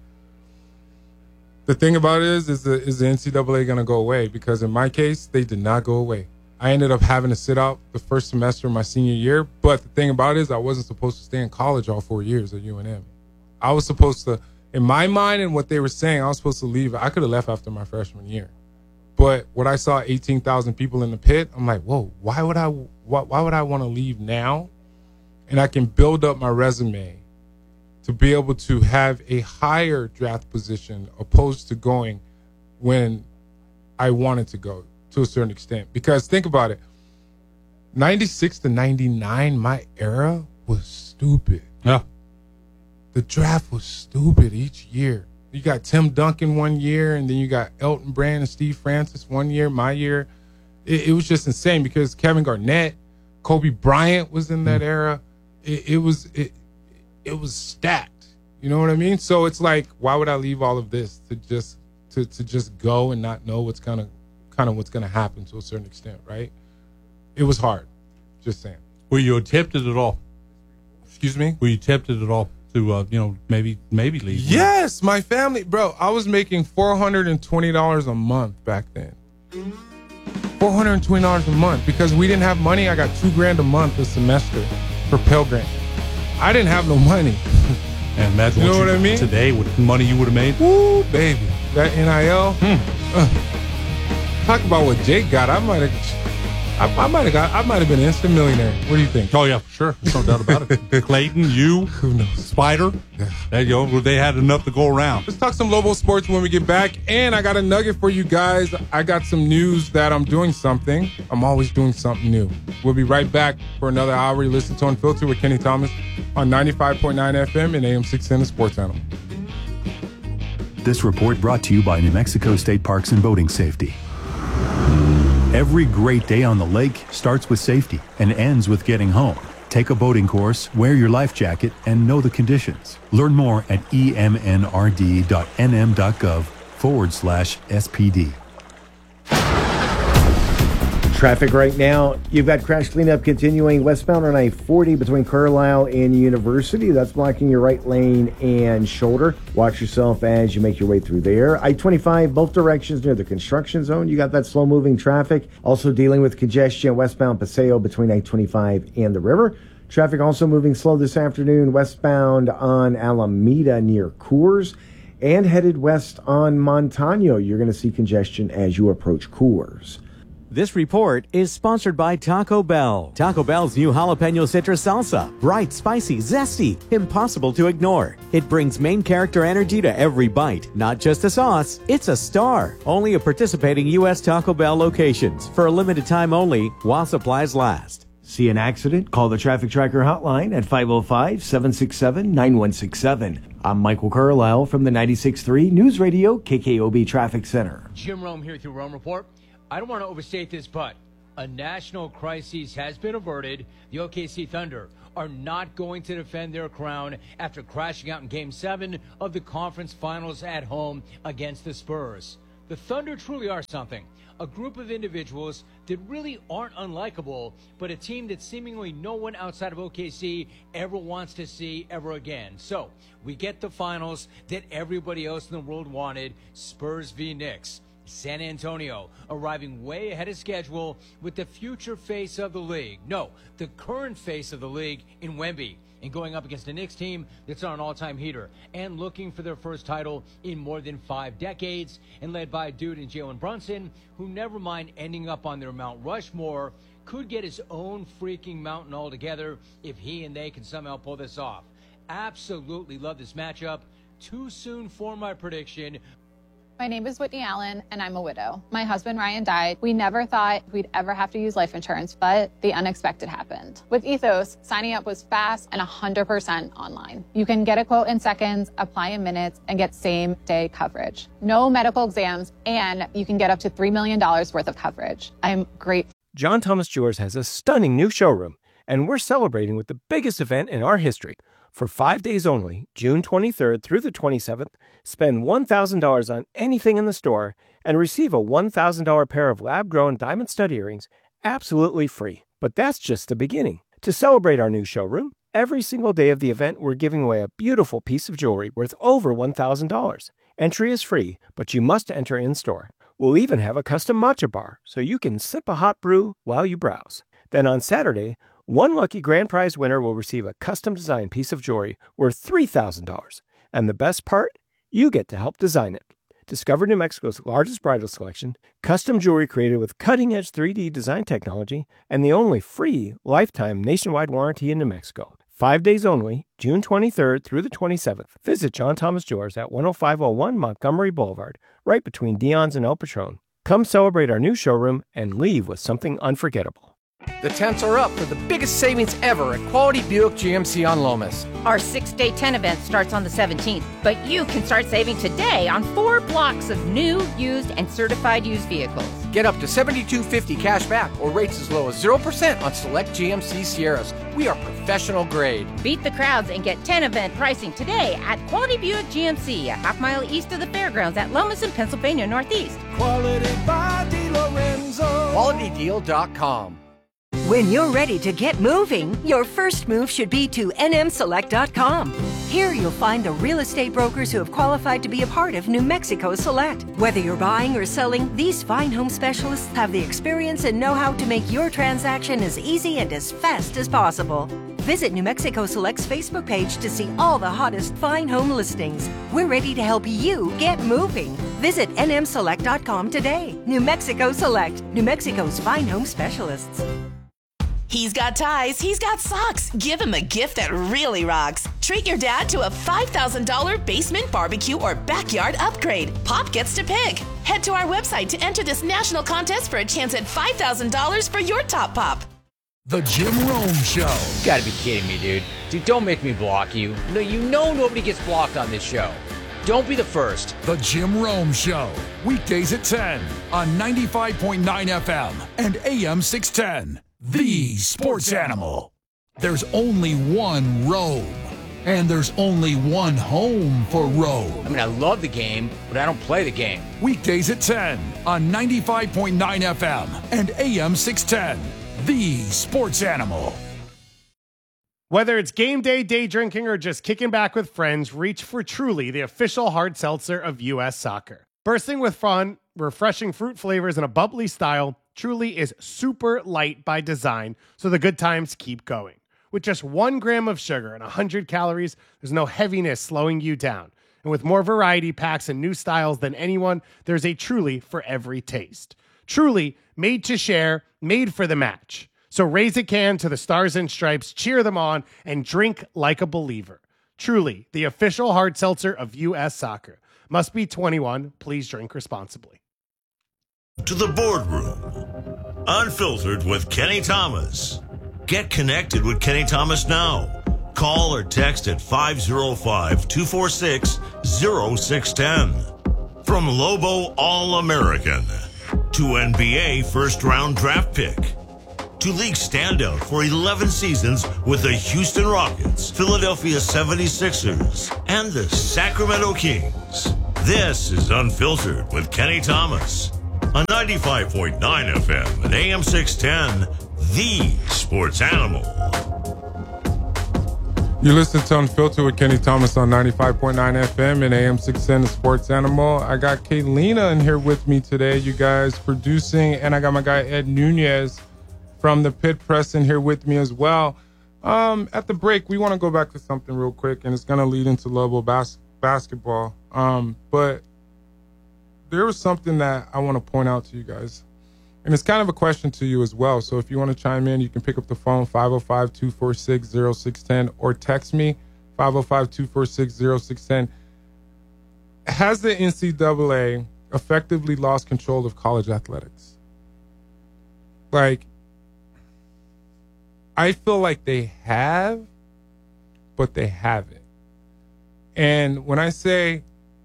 the thing about it is is the, is the N C double A going to go away? Because in my case, they did not go away. I ended up having to sit out the first semester of my senior year. But the thing about it is I wasn't supposed to stay in college all four years at U N M. I was supposed to, in my mind and what they were saying, I was supposed to leave. I could have left after my freshman year. But when I saw eighteen thousand people in the pit, I'm like, whoa, why would I, why, why would I want to leave now? And I can build up my resume to be able to have a higher draft position opposed to going when I wanted to go to a certain extent. Because think about it, ninety-six to ninety-nine, my era was stupid. Yeah. The draft was stupid each year. You got Tim Duncan one year, and then you got Elton Brand and Steve Francis one year. My year, it, it was just insane because Kevin Garnett, Kobe Bryant was in that mm. era. It, it was it, it was stacked. You know what I mean? So it's like, why would I leave all of this to just to, to just go and not know what's kind of kind of what's going to happen to a certain extent, right? It was hard. Just saying. Were you tempted at all? Excuse me? Were you tempted at all to, uh, you know, maybe maybe leave? Yes, my family, bro. I was making four hundred and twenty dollars a month back then. Four hundred and twenty dollars a month because we didn't have money. I got two grand a month a semester for Pell Grant. I didn't have no money. And imagine you what, know you what I mean? Today, with money you would have made. Woo, baby, that N I L. Hmm. Uh, talk about what Jake got. I might have. I, I might have got. I might have been an instant millionaire. What do you think? Oh yeah, for sure. There's no doubt about it. Clayton, you, who knows? Spider. Yeah. That, you know, they had enough to go around. Let's talk some Lobo sports when we get back. And I got a nugget for you guys. I got some news that I'm doing something. I'm always doing something new. We'll be right back for another hour. You listen to Unfiltered with Kenny Thomas on ninety-five point nine F M and A M six ten, the Sports Animal. This report brought to you by New Mexico State Parks and Boating Safety. Every great day on the lake starts with safety and ends with getting home. Take a boating course, wear your life jacket, and know the conditions. Learn more at emnrd.nm.gov forward slash SPD. Traffic right now, you've got crash cleanup continuing westbound on I forty between Carlisle and University. That's blocking your right lane and shoulder. Watch yourself as you make your way through there. I twenty-five, both directions near the construction zone. You got that slow-moving traffic. Also dealing with congestion westbound Paseo between I twenty-five and the river. Traffic also moving slow this afternoon westbound on Alameda near Coors. And headed west on Montano. You're going to see congestion as you approach Coors. This report is sponsored by Taco Bell. Taco Bell's new jalapeno citrus salsa. Bright, spicy, zesty, impossible to ignore. It brings main character energy to every bite. Not just a sauce, it's a star. Only at participating U S Taco Bell locations. For a limited time only, while supplies last. See an accident? Call the Traffic Tracker hotline at five oh five, seven six seven, nine one six seven. I'm Michael Carlisle from the ninety-six point three News Radio K K O B Traffic Center. Jim Rome here with your Rome Report. I don't want to overstate this, but a national crisis has been averted. The O K C Thunder are not going to defend their crown after crashing out in Game seven of the conference finals at home against the Spurs. The Thunder truly are something. A group of individuals that really aren't unlikable, but a team that seemingly no one outside of O K C ever wants to see ever again. So we get the finals that everybody else in the world wanted, Spurs v. Knicks. San Antonio arriving way ahead of schedule with the future face of the league. No, the current face of the league in Wemby. And going up against a Knicks team that's on an all-time heater and looking for their first title in more than five decades and led by a dude in Jalen Brunson who, never mind ending up on their Mount Rushmore, could get his own freaking mountain altogether if he and they can somehow pull this off. Absolutely love this matchup. Too soon for my prediction. My name is Whitney Allen, and I'm a widow. My husband, Ryan, died. We never thought we'd ever have to use life insurance, but the unexpected happened. With Ethos, signing up was fast and one hundred percent online. You can get a quote in seconds, apply in minutes, and get same-day coverage. No medical exams, and you can get up to three million dollars worth of coverage. I'm grateful. John Thomas Jewelers has a stunning new showroom, and we're celebrating with the biggest event in our history. For five days only, June twenty-third through the twenty-seventh, spend one thousand dollars on anything in the store and receive a one thousand dollars pair of lab-grown diamond stud earrings absolutely free. But that's just the beginning. To celebrate our new showroom, every single day of the event, we're giving away a beautiful piece of jewelry worth over one thousand dollars. Entry is free, but you must enter in-store. We'll even have a custom matcha bar, so you can sip a hot brew while you browse. Then on Saturday, one lucky grand prize winner will receive a custom-designed piece of jewelry worth three thousand dollars. And the best part? You get to help design it. Discover New Mexico's largest bridal selection, custom jewelry created with cutting-edge three D design technology, and the only free lifetime nationwide warranty in New Mexico. Five days only, June twenty-third through the twenty-seventh. Visit John Thomas Jewelers at one oh five oh one Montgomery Boulevard, right between Dion's and El Patron. Come celebrate our new showroom and leave with something unforgettable. The tents are up for the biggest savings ever at Quality Buick G M C on Lomas. Our six-day tent event starts on the seventeenth, but you can start saving today on four blocks of new, used, and certified used vehicles. Get up to seventy-two fifty cash back or rates as low as zero percent on select G M C Sierras. We are professional grade. Beat the crowds and get tent event pricing today at Quality Buick G M C, a half mile east of the fairgrounds at Lomas in Pennsylvania Northeast. Quality by DeLorenzo. quality deal dot com. When you're ready to get moving, your first move should be to N M select dot com. Here you'll find the real estate brokers who have qualified to be a part of New Mexico Select. Whether you're buying or selling, these fine home specialists have the experience and know-how to make your transaction as easy and as fast as possible. Visit New Mexico Select's Facebook page to see all the hottest fine home listings. We're ready to help you get moving. Visit N M select dot com today. New Mexico Select, New Mexico's fine home specialists. He's got ties, he's got socks. Give him a gift that really rocks. Treat your dad to a five thousand dollars basement barbecue or backyard upgrade. Pop gets to pick. Head to our website to enter this national contest for a chance at five thousand dollars for your top pop. The Jim Rome Show. You gotta be kidding me, dude. Dude, don't make me block you. No, you know nobody gets blocked on this show. Don't be the first. The Jim Rome Show. Weekdays at ten on ninety-five point nine F M and A M six ten. The Sports Animal. There's only one Rome. And there's only one home for Road. I mean, I love the game, but I don't play the game. Weekdays at ten on ninety-five point nine F M and A M six ten. The Sports Animal. Whether it's game day, day drinking, or just kicking back with friends, reach for Truly, the official hard seltzer of U S Soccer. Bursting with fun, refreshing fruit flavors, and a bubbly style, Truly is super light by design, so the good times keep going. With just one gram of sugar and one hundred calories, there's no heaviness slowing you down. And with more variety packs and new styles than anyone, there's a Truly for every taste. Truly, made to share, made for the match. So raise a can to the Stars and Stripes, cheer them on, and drink like a believer. Truly, the official hard seltzer of U S Soccer. Must be twenty-one. Please drink responsibly. To the boardroom. Unfiltered with Kenny Thomas. Get connected with Kenny Thomas now. Call or text at five oh five, two four six, oh six one oh. From Lobo All-American to N B A first-round draft pick to league standout for eleven seasons with the Houston Rockets, Philadelphia seventy-sixers, and the Sacramento Kings. This is Unfiltered with Kenny Thomas on ninety-five point nine F M and A M six ten, the Sports Animal. You listen to Unfiltered with Kenny Thomas on ninety-five point nine F M and A M six ten, the Sports Animal. I got Kaylina in here with me today, you guys, producing, and I got my guy Ed Nunez from the Pit Press in here with me as well. Um, at the break, we want to go back to something real quick, and it's going to lead into Lobo bas- basketball. Um, but there was something that I want to point out to you guys, and it's kind of a question to you as well. So if you want to chime in, you can pick up the phone, five oh five, two four six, oh six one oh, or text me, five oh five, two four six, oh six one oh. Has the N C double A effectively lost control of college athletics? Like, I feel like they have, but they haven't. And when I say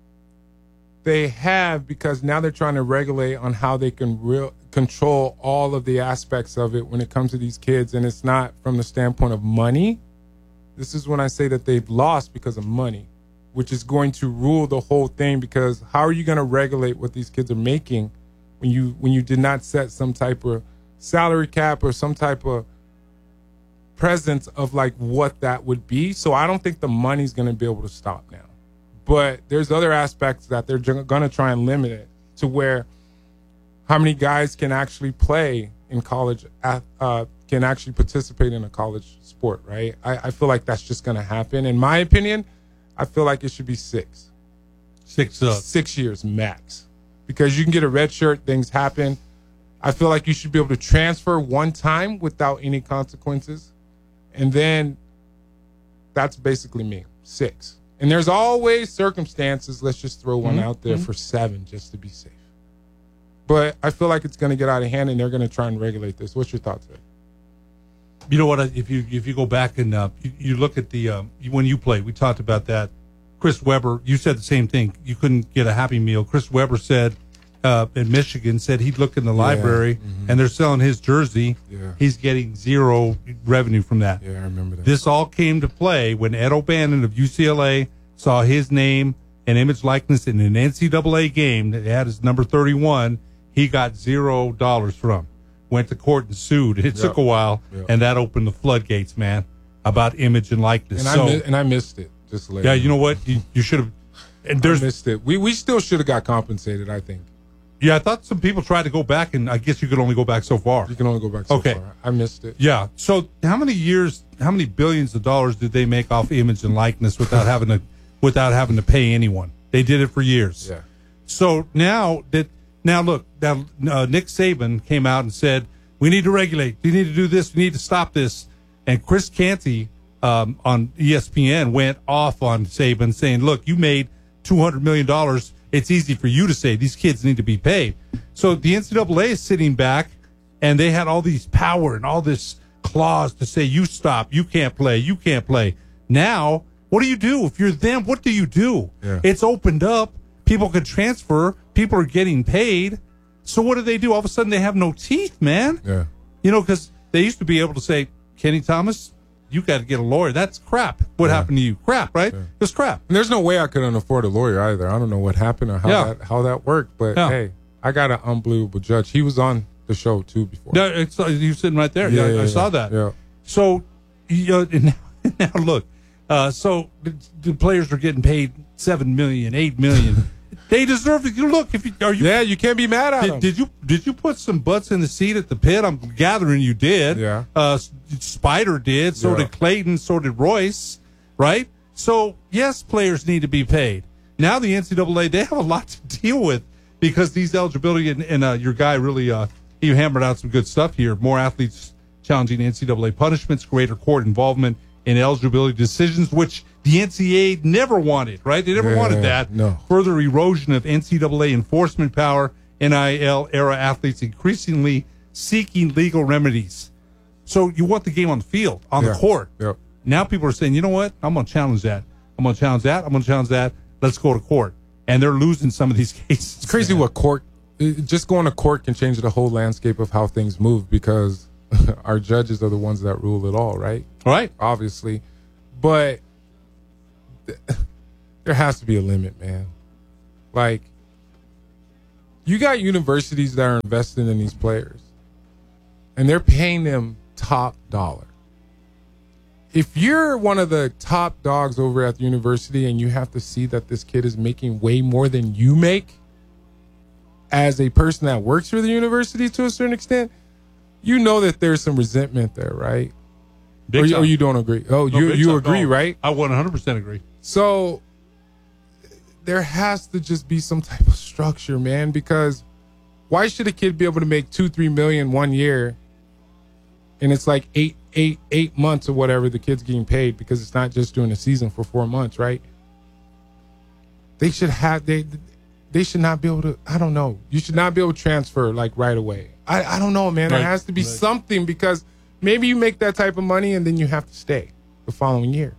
they have, because now they're trying to regulate on how they can real control all of the aspects of it when it comes to these kids, and it's not from the standpoint of money. This is when I say that they've lost because of money, which is going to rule the whole thing, because how are you going to regulate what these kids are making when you when you did not set some type of salary cap or some type of presence of like what that would be? So I don't think the money's going to be able to stop now. But there's other aspects that they're going to try and limit it to, where how many guys can actually play in college, uh, can actually participate in a college sport, right? I, I feel like that's just going to happen. In my opinion, I feel like it should be six. Six uh, Six years max. Because you can get a red shirt, things happen. I feel like you should be able to transfer one time without any consequences. And then that's basically me, six. And there's always circumstances. Let's just throw one mm-hmm. out there mm-hmm. for seven just to be safe. But I feel like it's going to get out of hand, and they're going to try and regulate this. What's your thoughts, Ed? You know what? If you if you go back and uh, you, you look at the um, when you played, we talked about that. Chris Webber, you said the same thing. You couldn't get a Happy Meal. Chris Webber said uh, in Michigan, said he'd look in the yeah. library, mm-hmm. and they're selling his jersey. Yeah. He's getting zero revenue from that. Yeah, I remember that. This all came to play when Ed O'Bannon of U C L A saw his name and image likeness in an N C double A game that had his number thirty-one. He got zero dollars from. Went to court and sued. It yep. took a while, yep. and that opened the floodgates, man, about image and likeness. And, so, I, mi- and I missed it. Just to let yeah, you know, you know what? You, you should have. And there's I missed it. We we still should have got compensated, I think. Yeah, I thought some people tried to go back, and I guess you could only go back so far. You can only go back so okay. far. I missed it. Yeah. So how many years, how many billions of dollars did they make off image and likeness without having to, without having to pay anyone? They did it for years. Yeah. So now that now look, now uh, Nick Saban came out and said, we need to regulate. We need to do this. We need to stop this. And Chris Canty um, on E S P N went off on Saban, saying, look, you made two hundred million dollars. It's easy for you to say these kids need to be paid. So the N C double A is sitting back, and they had all these power and all this clause to say, you stop, you can't play, you can't play. Now, what do you do? If you're them, what do you do? Yeah. It's opened up. People can transfer. People are getting paid. So what do they do? All of a sudden, they have no teeth, man. Yeah. You know, because they used to be able to say, Kenny Thomas, you got to get a lawyer. That's crap. What Yeah. happened to you? Crap, right? Yeah. It's crap. And there's no way I couldn't afford a lawyer either. I don't know what happened or how Yeah. that how that worked, but Yeah. hey, I got an unbelievable judge. He was on the show too before. No, it's, you're sitting right there. Yeah, Yeah, yeah, I saw yeah. that. Yeah. So, you know, and now, now look, uh, so the, the players are getting paid seven million, eight million. They deserve to. Look, if you are you, Yeah, you can't be mad at did, him. did you did you put some butts in the seat at the pit? I'm gathering you did. Yeah. Uh, Spider did. So Yeah. did Clayton. So did Royce. Right. So yes, players need to be paid. Now the N C double A, they have a lot to deal with because these eligibility and, and uh, your guy really uh, he hammered out some good stuff here. More athletes challenging N C double A punishments, greater court involvement in eligibility decisions, which the N C double A never wanted, right? They never Yeah, wanted that. no. Further erosion of N C double A enforcement power, N I L era athletes increasingly seeking legal remedies. So you want the game on the field, on Yeah. the court. Yep. Now people are saying, you know what? I'm going to challenge that. I'm going to challenge that. I'm going to challenge that. Let's go to court. And they're losing some of these cases. It's crazy what court, it- just going to court can change the whole landscape of how things move because our judges are the ones that rule it all, right? Right. Obviously. But th- there has to be a limit, man. Like, you got universities that are investing in these players, and they're paying them top dollar. If you're one of the top dogs over at the university and you have to see that this kid is making way more than you make as a person that works for the university to a certain extent, you know that there's some resentment there, right? Big Or you, time. or you don't agree? Oh, No, you big you time. agree, No, right? I one hundred percent agree. So there has to just be some type of structure, man, because why should a kid be able to make two, three million one year and it's like eight, eight, eight months or whatever the kid's getting paid because it's not just during the season for four months, right? They should have they they should not be able to, I don't know. You should not be able to transfer like right away. I, I don't know, man. Right. There has to be Right. something because maybe you make that type of money and then you have to stay the following year.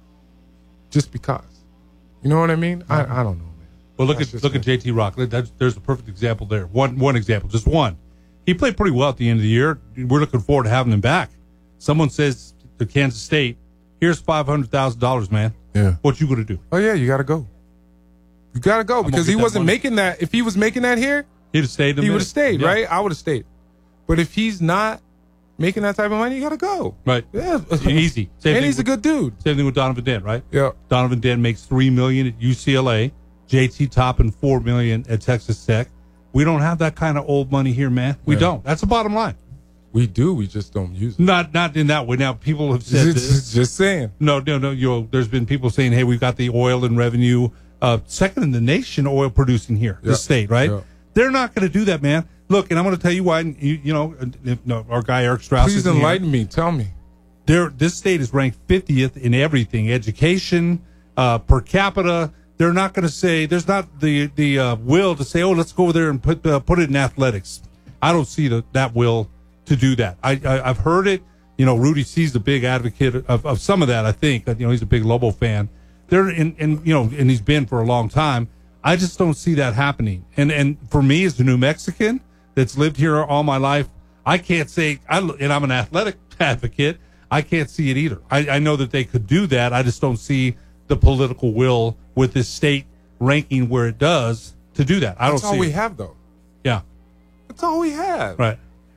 Just because. You know what I mean? I, I don't know, man. Well, look That's at just look me. at J T Rock. That's, there's a perfect example there. One one example, just one. He played pretty well at the end of the year. We're looking forward to having him back. Someone says to Kansas State, "Here's five hundred thousand dollars, man. Yeah. What you gonna do?" Oh yeah, you gotta go. You gotta go I'm gonna because get he that wasn't money. making that. If he was making that here, He'd have stayed. in he a would have minute. stayed, Yeah. right? I would have stayed. But if he's not making that type of money, you gotta go. Right. Yeah, Easy. Same and thing he's a with- good dude. Same thing with Donovan Dent, right? Yeah. Donovan Dent makes three million at U C L A. J T topping four million at Texas Tech. We don't have that kind of old money here, man. We Yeah. don't. That's the bottom line. We do. We just don't use it. Not not in that way. Now people have said Just, this. just saying. No, no, no. You know, there's been people saying, "Hey, we've got the oil and revenue, uh, second in the nation, oil producing here, Yeah. the state, right?" Yeah. They're not going to do that, man. Look, and I'm going to tell you why. You, you know, if, no, our guy Eric Strauss. Please isn't here. enlighten me. Tell me. There, this state is ranked fiftieth in everything: education, uh, per capita. They're not going to say there's not the the uh, will to say, "Oh, let's go over there and put uh, put it in athletics." I don't see the, that will to do that. I, I I've heard it. You know, Rudy C's a big advocate of, of some of that. I think you know he's a big Lobo fan. They're in, and you know, and he's been for a long time. I just don't see that happening. And and for me, as a New Mexican that's lived here all my life, I can't say. I and I'm an athletic advocate. I can't see it either. I, I know that they could do that. I just don't see the political will with this state ranking where it does to do that. I don't That's all see we it. have, though. Yeah. That's all we have. Right.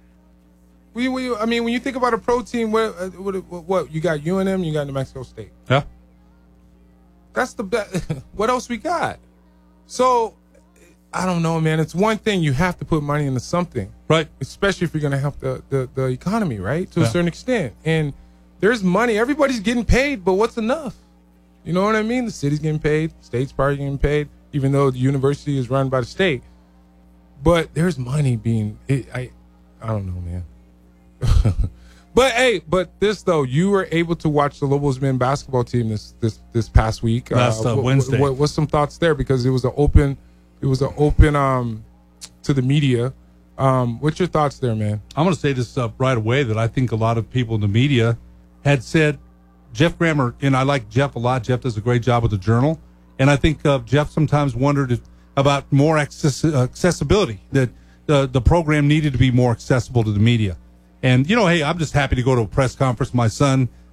We, we I mean, when you think about a pro team, what, uh, what, what, what you got? U N M, you got New Mexico State. Yeah. That's the best. What else we got? So, I don't know, man. It's one thing you have to put money into something, right? Especially if you're going to help the, the the economy, right? To Yeah. a certain extent. And there's money. Everybody's getting paid, but what's enough? You know what I mean? The city's getting paid, state's probably getting paid, even though the university is run by the state. But there's money being. It, I, I don't know, man. But hey, but this though, you were able to watch the Lobos men basketball team this this this past week. Last, uh, what- Wednesday. What, what's some thoughts there? Because it was an open, it was an open um to the media. Um, what's your thoughts there, man? I'm going to say this uh, right away that I think a lot of people in the media had said Jeff Grammer, and I like Jeff a lot. Jeff does a great job with the Journal, and I think uh, Jeff sometimes wondered if, about more access, uh, accessibility, that uh, the program needed to be more accessible to the media. And, you know, hey, I'm just happy to go to a press conference. My son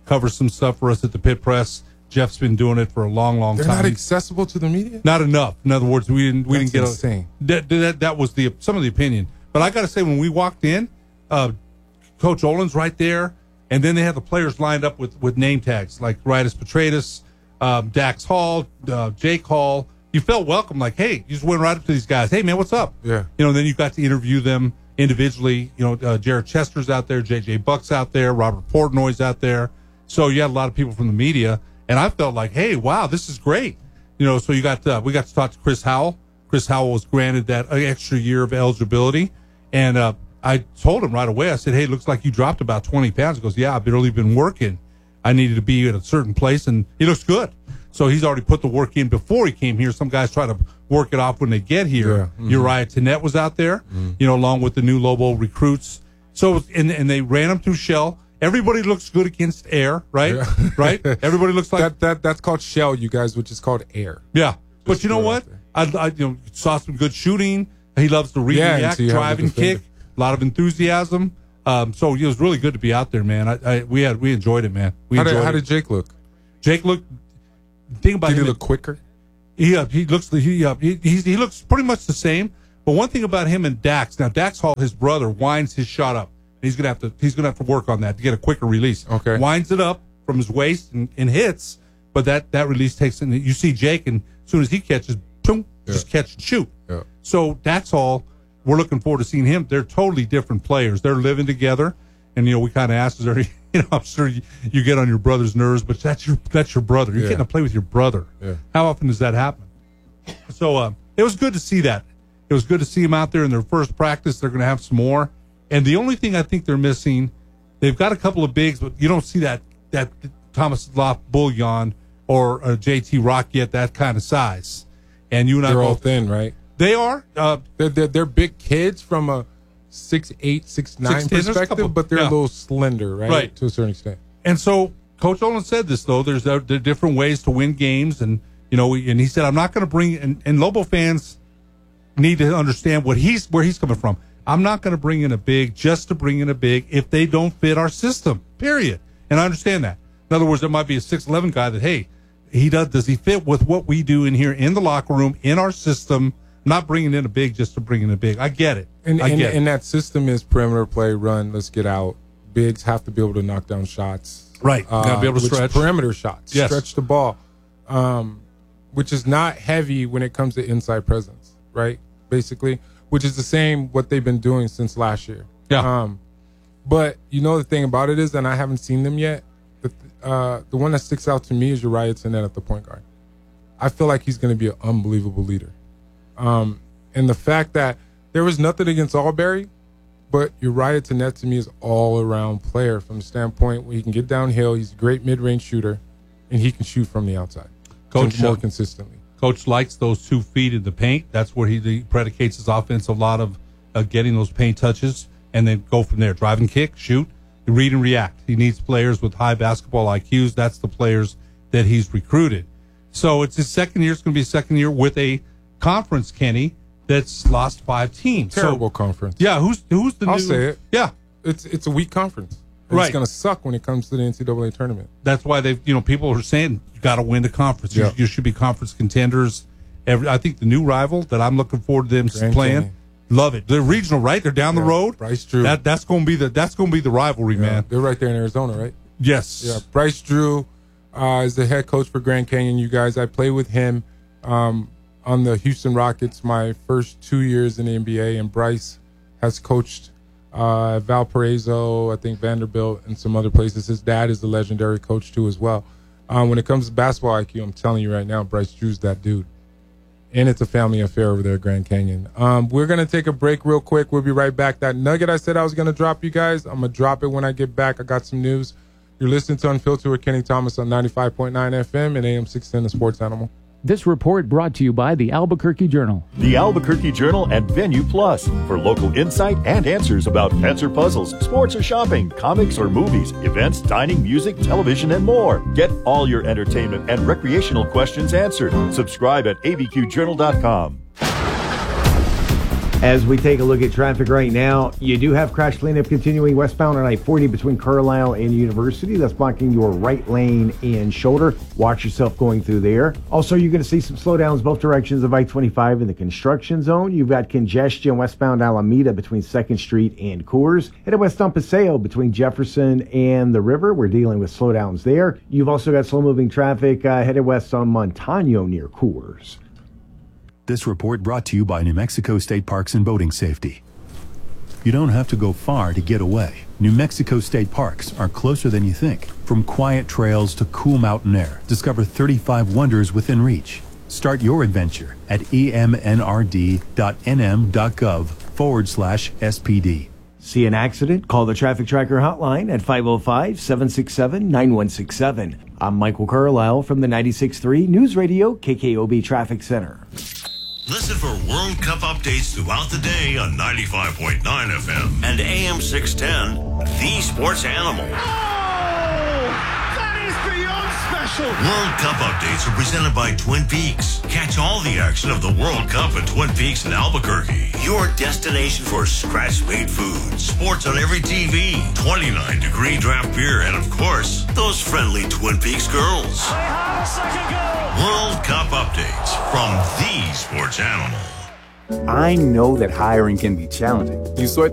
covers some stuff for us at the Pit Press. Jeff's been doing it for a long, long They're time. not accessible to the media? Not enough. In other words, we didn't we That's didn't get insane. A, that, that that was the some of the opinion. But I got to say, when we walked in, uh, Coach Olin's right there, and then they had the players lined up with, with name tags like Rydas Petratus, um, Dax Hall, uh, Jake Hall. You felt welcome, like, hey, you just went right up to these guys. Hey, man, what's up? Yeah. You know, and then you got to interview them individually. You know, uh, Jared Chester's out there, J J Buck's out there, Robert Portnoy's out there. So you had a lot of people from the media. And I felt like, hey, wow, this is great. You know, so you got uh, we got to talk to Chris Howell. Chris Howell was granted that extra year of eligibility. And uh, I told him right away, I said, hey, looks like you dropped about twenty pounds. He goes, yeah, I've really been working. I needed to be at a certain place, and he looks good. So he's already put the work in before he came here. Some guys try to work it off when they get here. Yeah. Mm-hmm. Uriah Tenet was out there, mm-hmm. you know, along with the new Lobo recruits. So, and, and they ran him through Shell. Everybody looks good against air, right? Yeah. Right? Everybody looks like that, that. That's called shell, you guys, which is called air. Yeah, but you know what? I, I you know saw some good shooting. He loves to read, yeah, react, drive, and kick. A lot of enthusiasm. Um, so it was really good to be out there, man. I, I we had we enjoyed it, man. We how enjoyed did, how it. did Jake look? Jake looked. Think about did him. he look quicker? He uh, he looks he, uh, he he's, he looks pretty much the same. But one thing about him and Dax, now Dax Hall, his brother, winds his shot up. He's gonna have to. He's gonna have to work on that to get a quicker release. Okay, winds it up from his waist and, and hits, but that, that release takes. And you see Jake, and as soon as he catches, boom, yeah. just catch and shoot. Yeah. So that's all. We're looking forward to seeing him. They're totally different players. They're living together, and you know we kind of asked, "Is there?" You know, I'm sure you, you get on your brother's nerves, but that's your that's your brother. You're yeah. getting to play with your brother. Yeah. How often does that happen? So uh, it was good to see that. It was good to see him out there in their first practice. They're going to have some more. And the only thing I think they're missing, they've got a couple of bigs, but you don't see that that Thomas Loft Bullion or uh, J T Rock yet, that kind of size. And you and they're I all both, thin, right? They are. Uh, they're, they're they're big kids from a six eight, six nine six, ten, perspective, couple, but they're yeah. a little slender, right? Right. To a certain extent. And so Coach Olin said this, though. There's there are different ways to win games, and you know, and he said, I'm not going to bring and, and Lobo fans need to understand what he's where he's coming from. I'm not going to bring in a big just to bring in a big if they don't fit our system. Period. And I understand that. In other words, there might be a six eleven guy that, hey, he does does he fit with what we do in here in the locker room in our system? Not bringing in a big just to bring in a big. I get it. And I and, get and it. that system is perimeter play, run, let's get out. Bigs have to be able to knock down shots. Right. Uh, Got to be able to which stretch. perimeter shots. Yes. Stretch the ball. Um, which is not heavy when it comes to inside presence, right? Basically, which is the same what they've been doing since last year. Yeah. Um, but you know the thing about it is, and I haven't seen them yet, the, uh, the one that sticks out to me is Uriah Tenet at the point guard. I feel like he's going to be an unbelievable leader. Um, and the fact that there was nothing against Albury, but Uriah Tenet to me is all-around player from the standpoint where he can get downhill, he's a great mid-range shooter, and he can shoot from the outside. Coach more uh, consistently. Coach likes those two feet in the paint. That's where he, he predicates his offense a lot of uh, getting those paint touches and then go from there. Drive and kick, shoot, read and react. He needs players with high basketball I Qs. That's the players that he's recruited. So it's his second year. It's going to be his second year with a conference, Kenny, that's lost five teams. Terrible so, conference. Yeah, who's who's the I'll new? say it. Yeah, it's it's a weak conference. And right. It's going to suck when it comes to the N C double A tournament. That's why they, you know, people are saying you got to win the conference. Yeah. You, you should be conference contenders. Every, I think the new rival that I'm looking forward to them Grand playing. Canyon. Love it. They're regional, right? They're down Yeah. the road. Bryce Drew. That that's going to be the that's going to be the rivalry, Yeah. man. They're right there in Arizona, right? Yes. Yeah. Bryce Drew uh, is the head coach for Grand Canyon. You guys, I played with him um, on the Houston Rockets my first two years in the N B A, and Bryce has coached uh, Valparaiso, I think Vanderbilt, and some other places. His dad is a legendary coach too, as well. Um, when it comes to basketball I Q, I'm telling you right now, Bryce Drew's that dude. And it's a family affair over there at Grand Canyon. Um, we're going to take a break real quick. We'll be right back. That nugget I said I was going to drop you guys, I'm going to drop it when I get back. I got some news. You're listening to Unfiltered with Kenny Thomas on ninety-five point nine F M and A M six ten, the Sports Animal. This report brought to you by the Albuquerque Journal. The Albuquerque Journal and Venue Plus for local insight and answers about pets or puzzles, sports or shopping, comics or movies, events, dining, music, television, and more. Get all your entertainment and recreational questions answered. Subscribe at A B Q journal dot com. As we take a look at traffic right now, you do have crash cleanup continuing westbound on I forty between Carlisle and University. That's blocking your right lane and shoulder. Watch yourself going through there. Also, you're going to see some slowdowns both directions of I twenty-five in the construction zone. You've got congestion westbound Alameda between second Street and Coors. Headed west on Paseo between Jefferson and the river. We're dealing with slowdowns there. You've also got slow-moving traffic uh, headed west on Montano near Coors. This report brought to you by New Mexico State Parks and Boating Safety. You don't have to go far to get away. New Mexico State Parks are closer than you think. From quiet trails to cool mountain air, discover thirty-five wonders within reach. Start your adventure at emnrd.nm.gov forward slash SPD. See an accident? Call the Traffic Tracker hotline at five oh five, seven six seven, nine one six seven. I'm Michael Carlisle from the ninety-six point three News Radio K K O B Traffic Center. Listen for World Cup updates throughout the day on ninety-five point nine F M and A M six ten, The Sports Animal. That is beyond special. World Cup updates are presented by Twin Peaks. Catch all the action of the World Cup at Twin Peaks in Albuquerque. Your destination for scratch-made food, sports on every T V, twenty-nine degree draft beer, and of course, those friendly Twin Peaks girls. They have a second goal. World Cup updates from The Sports Animal. I know that hiring can be challenging. You sort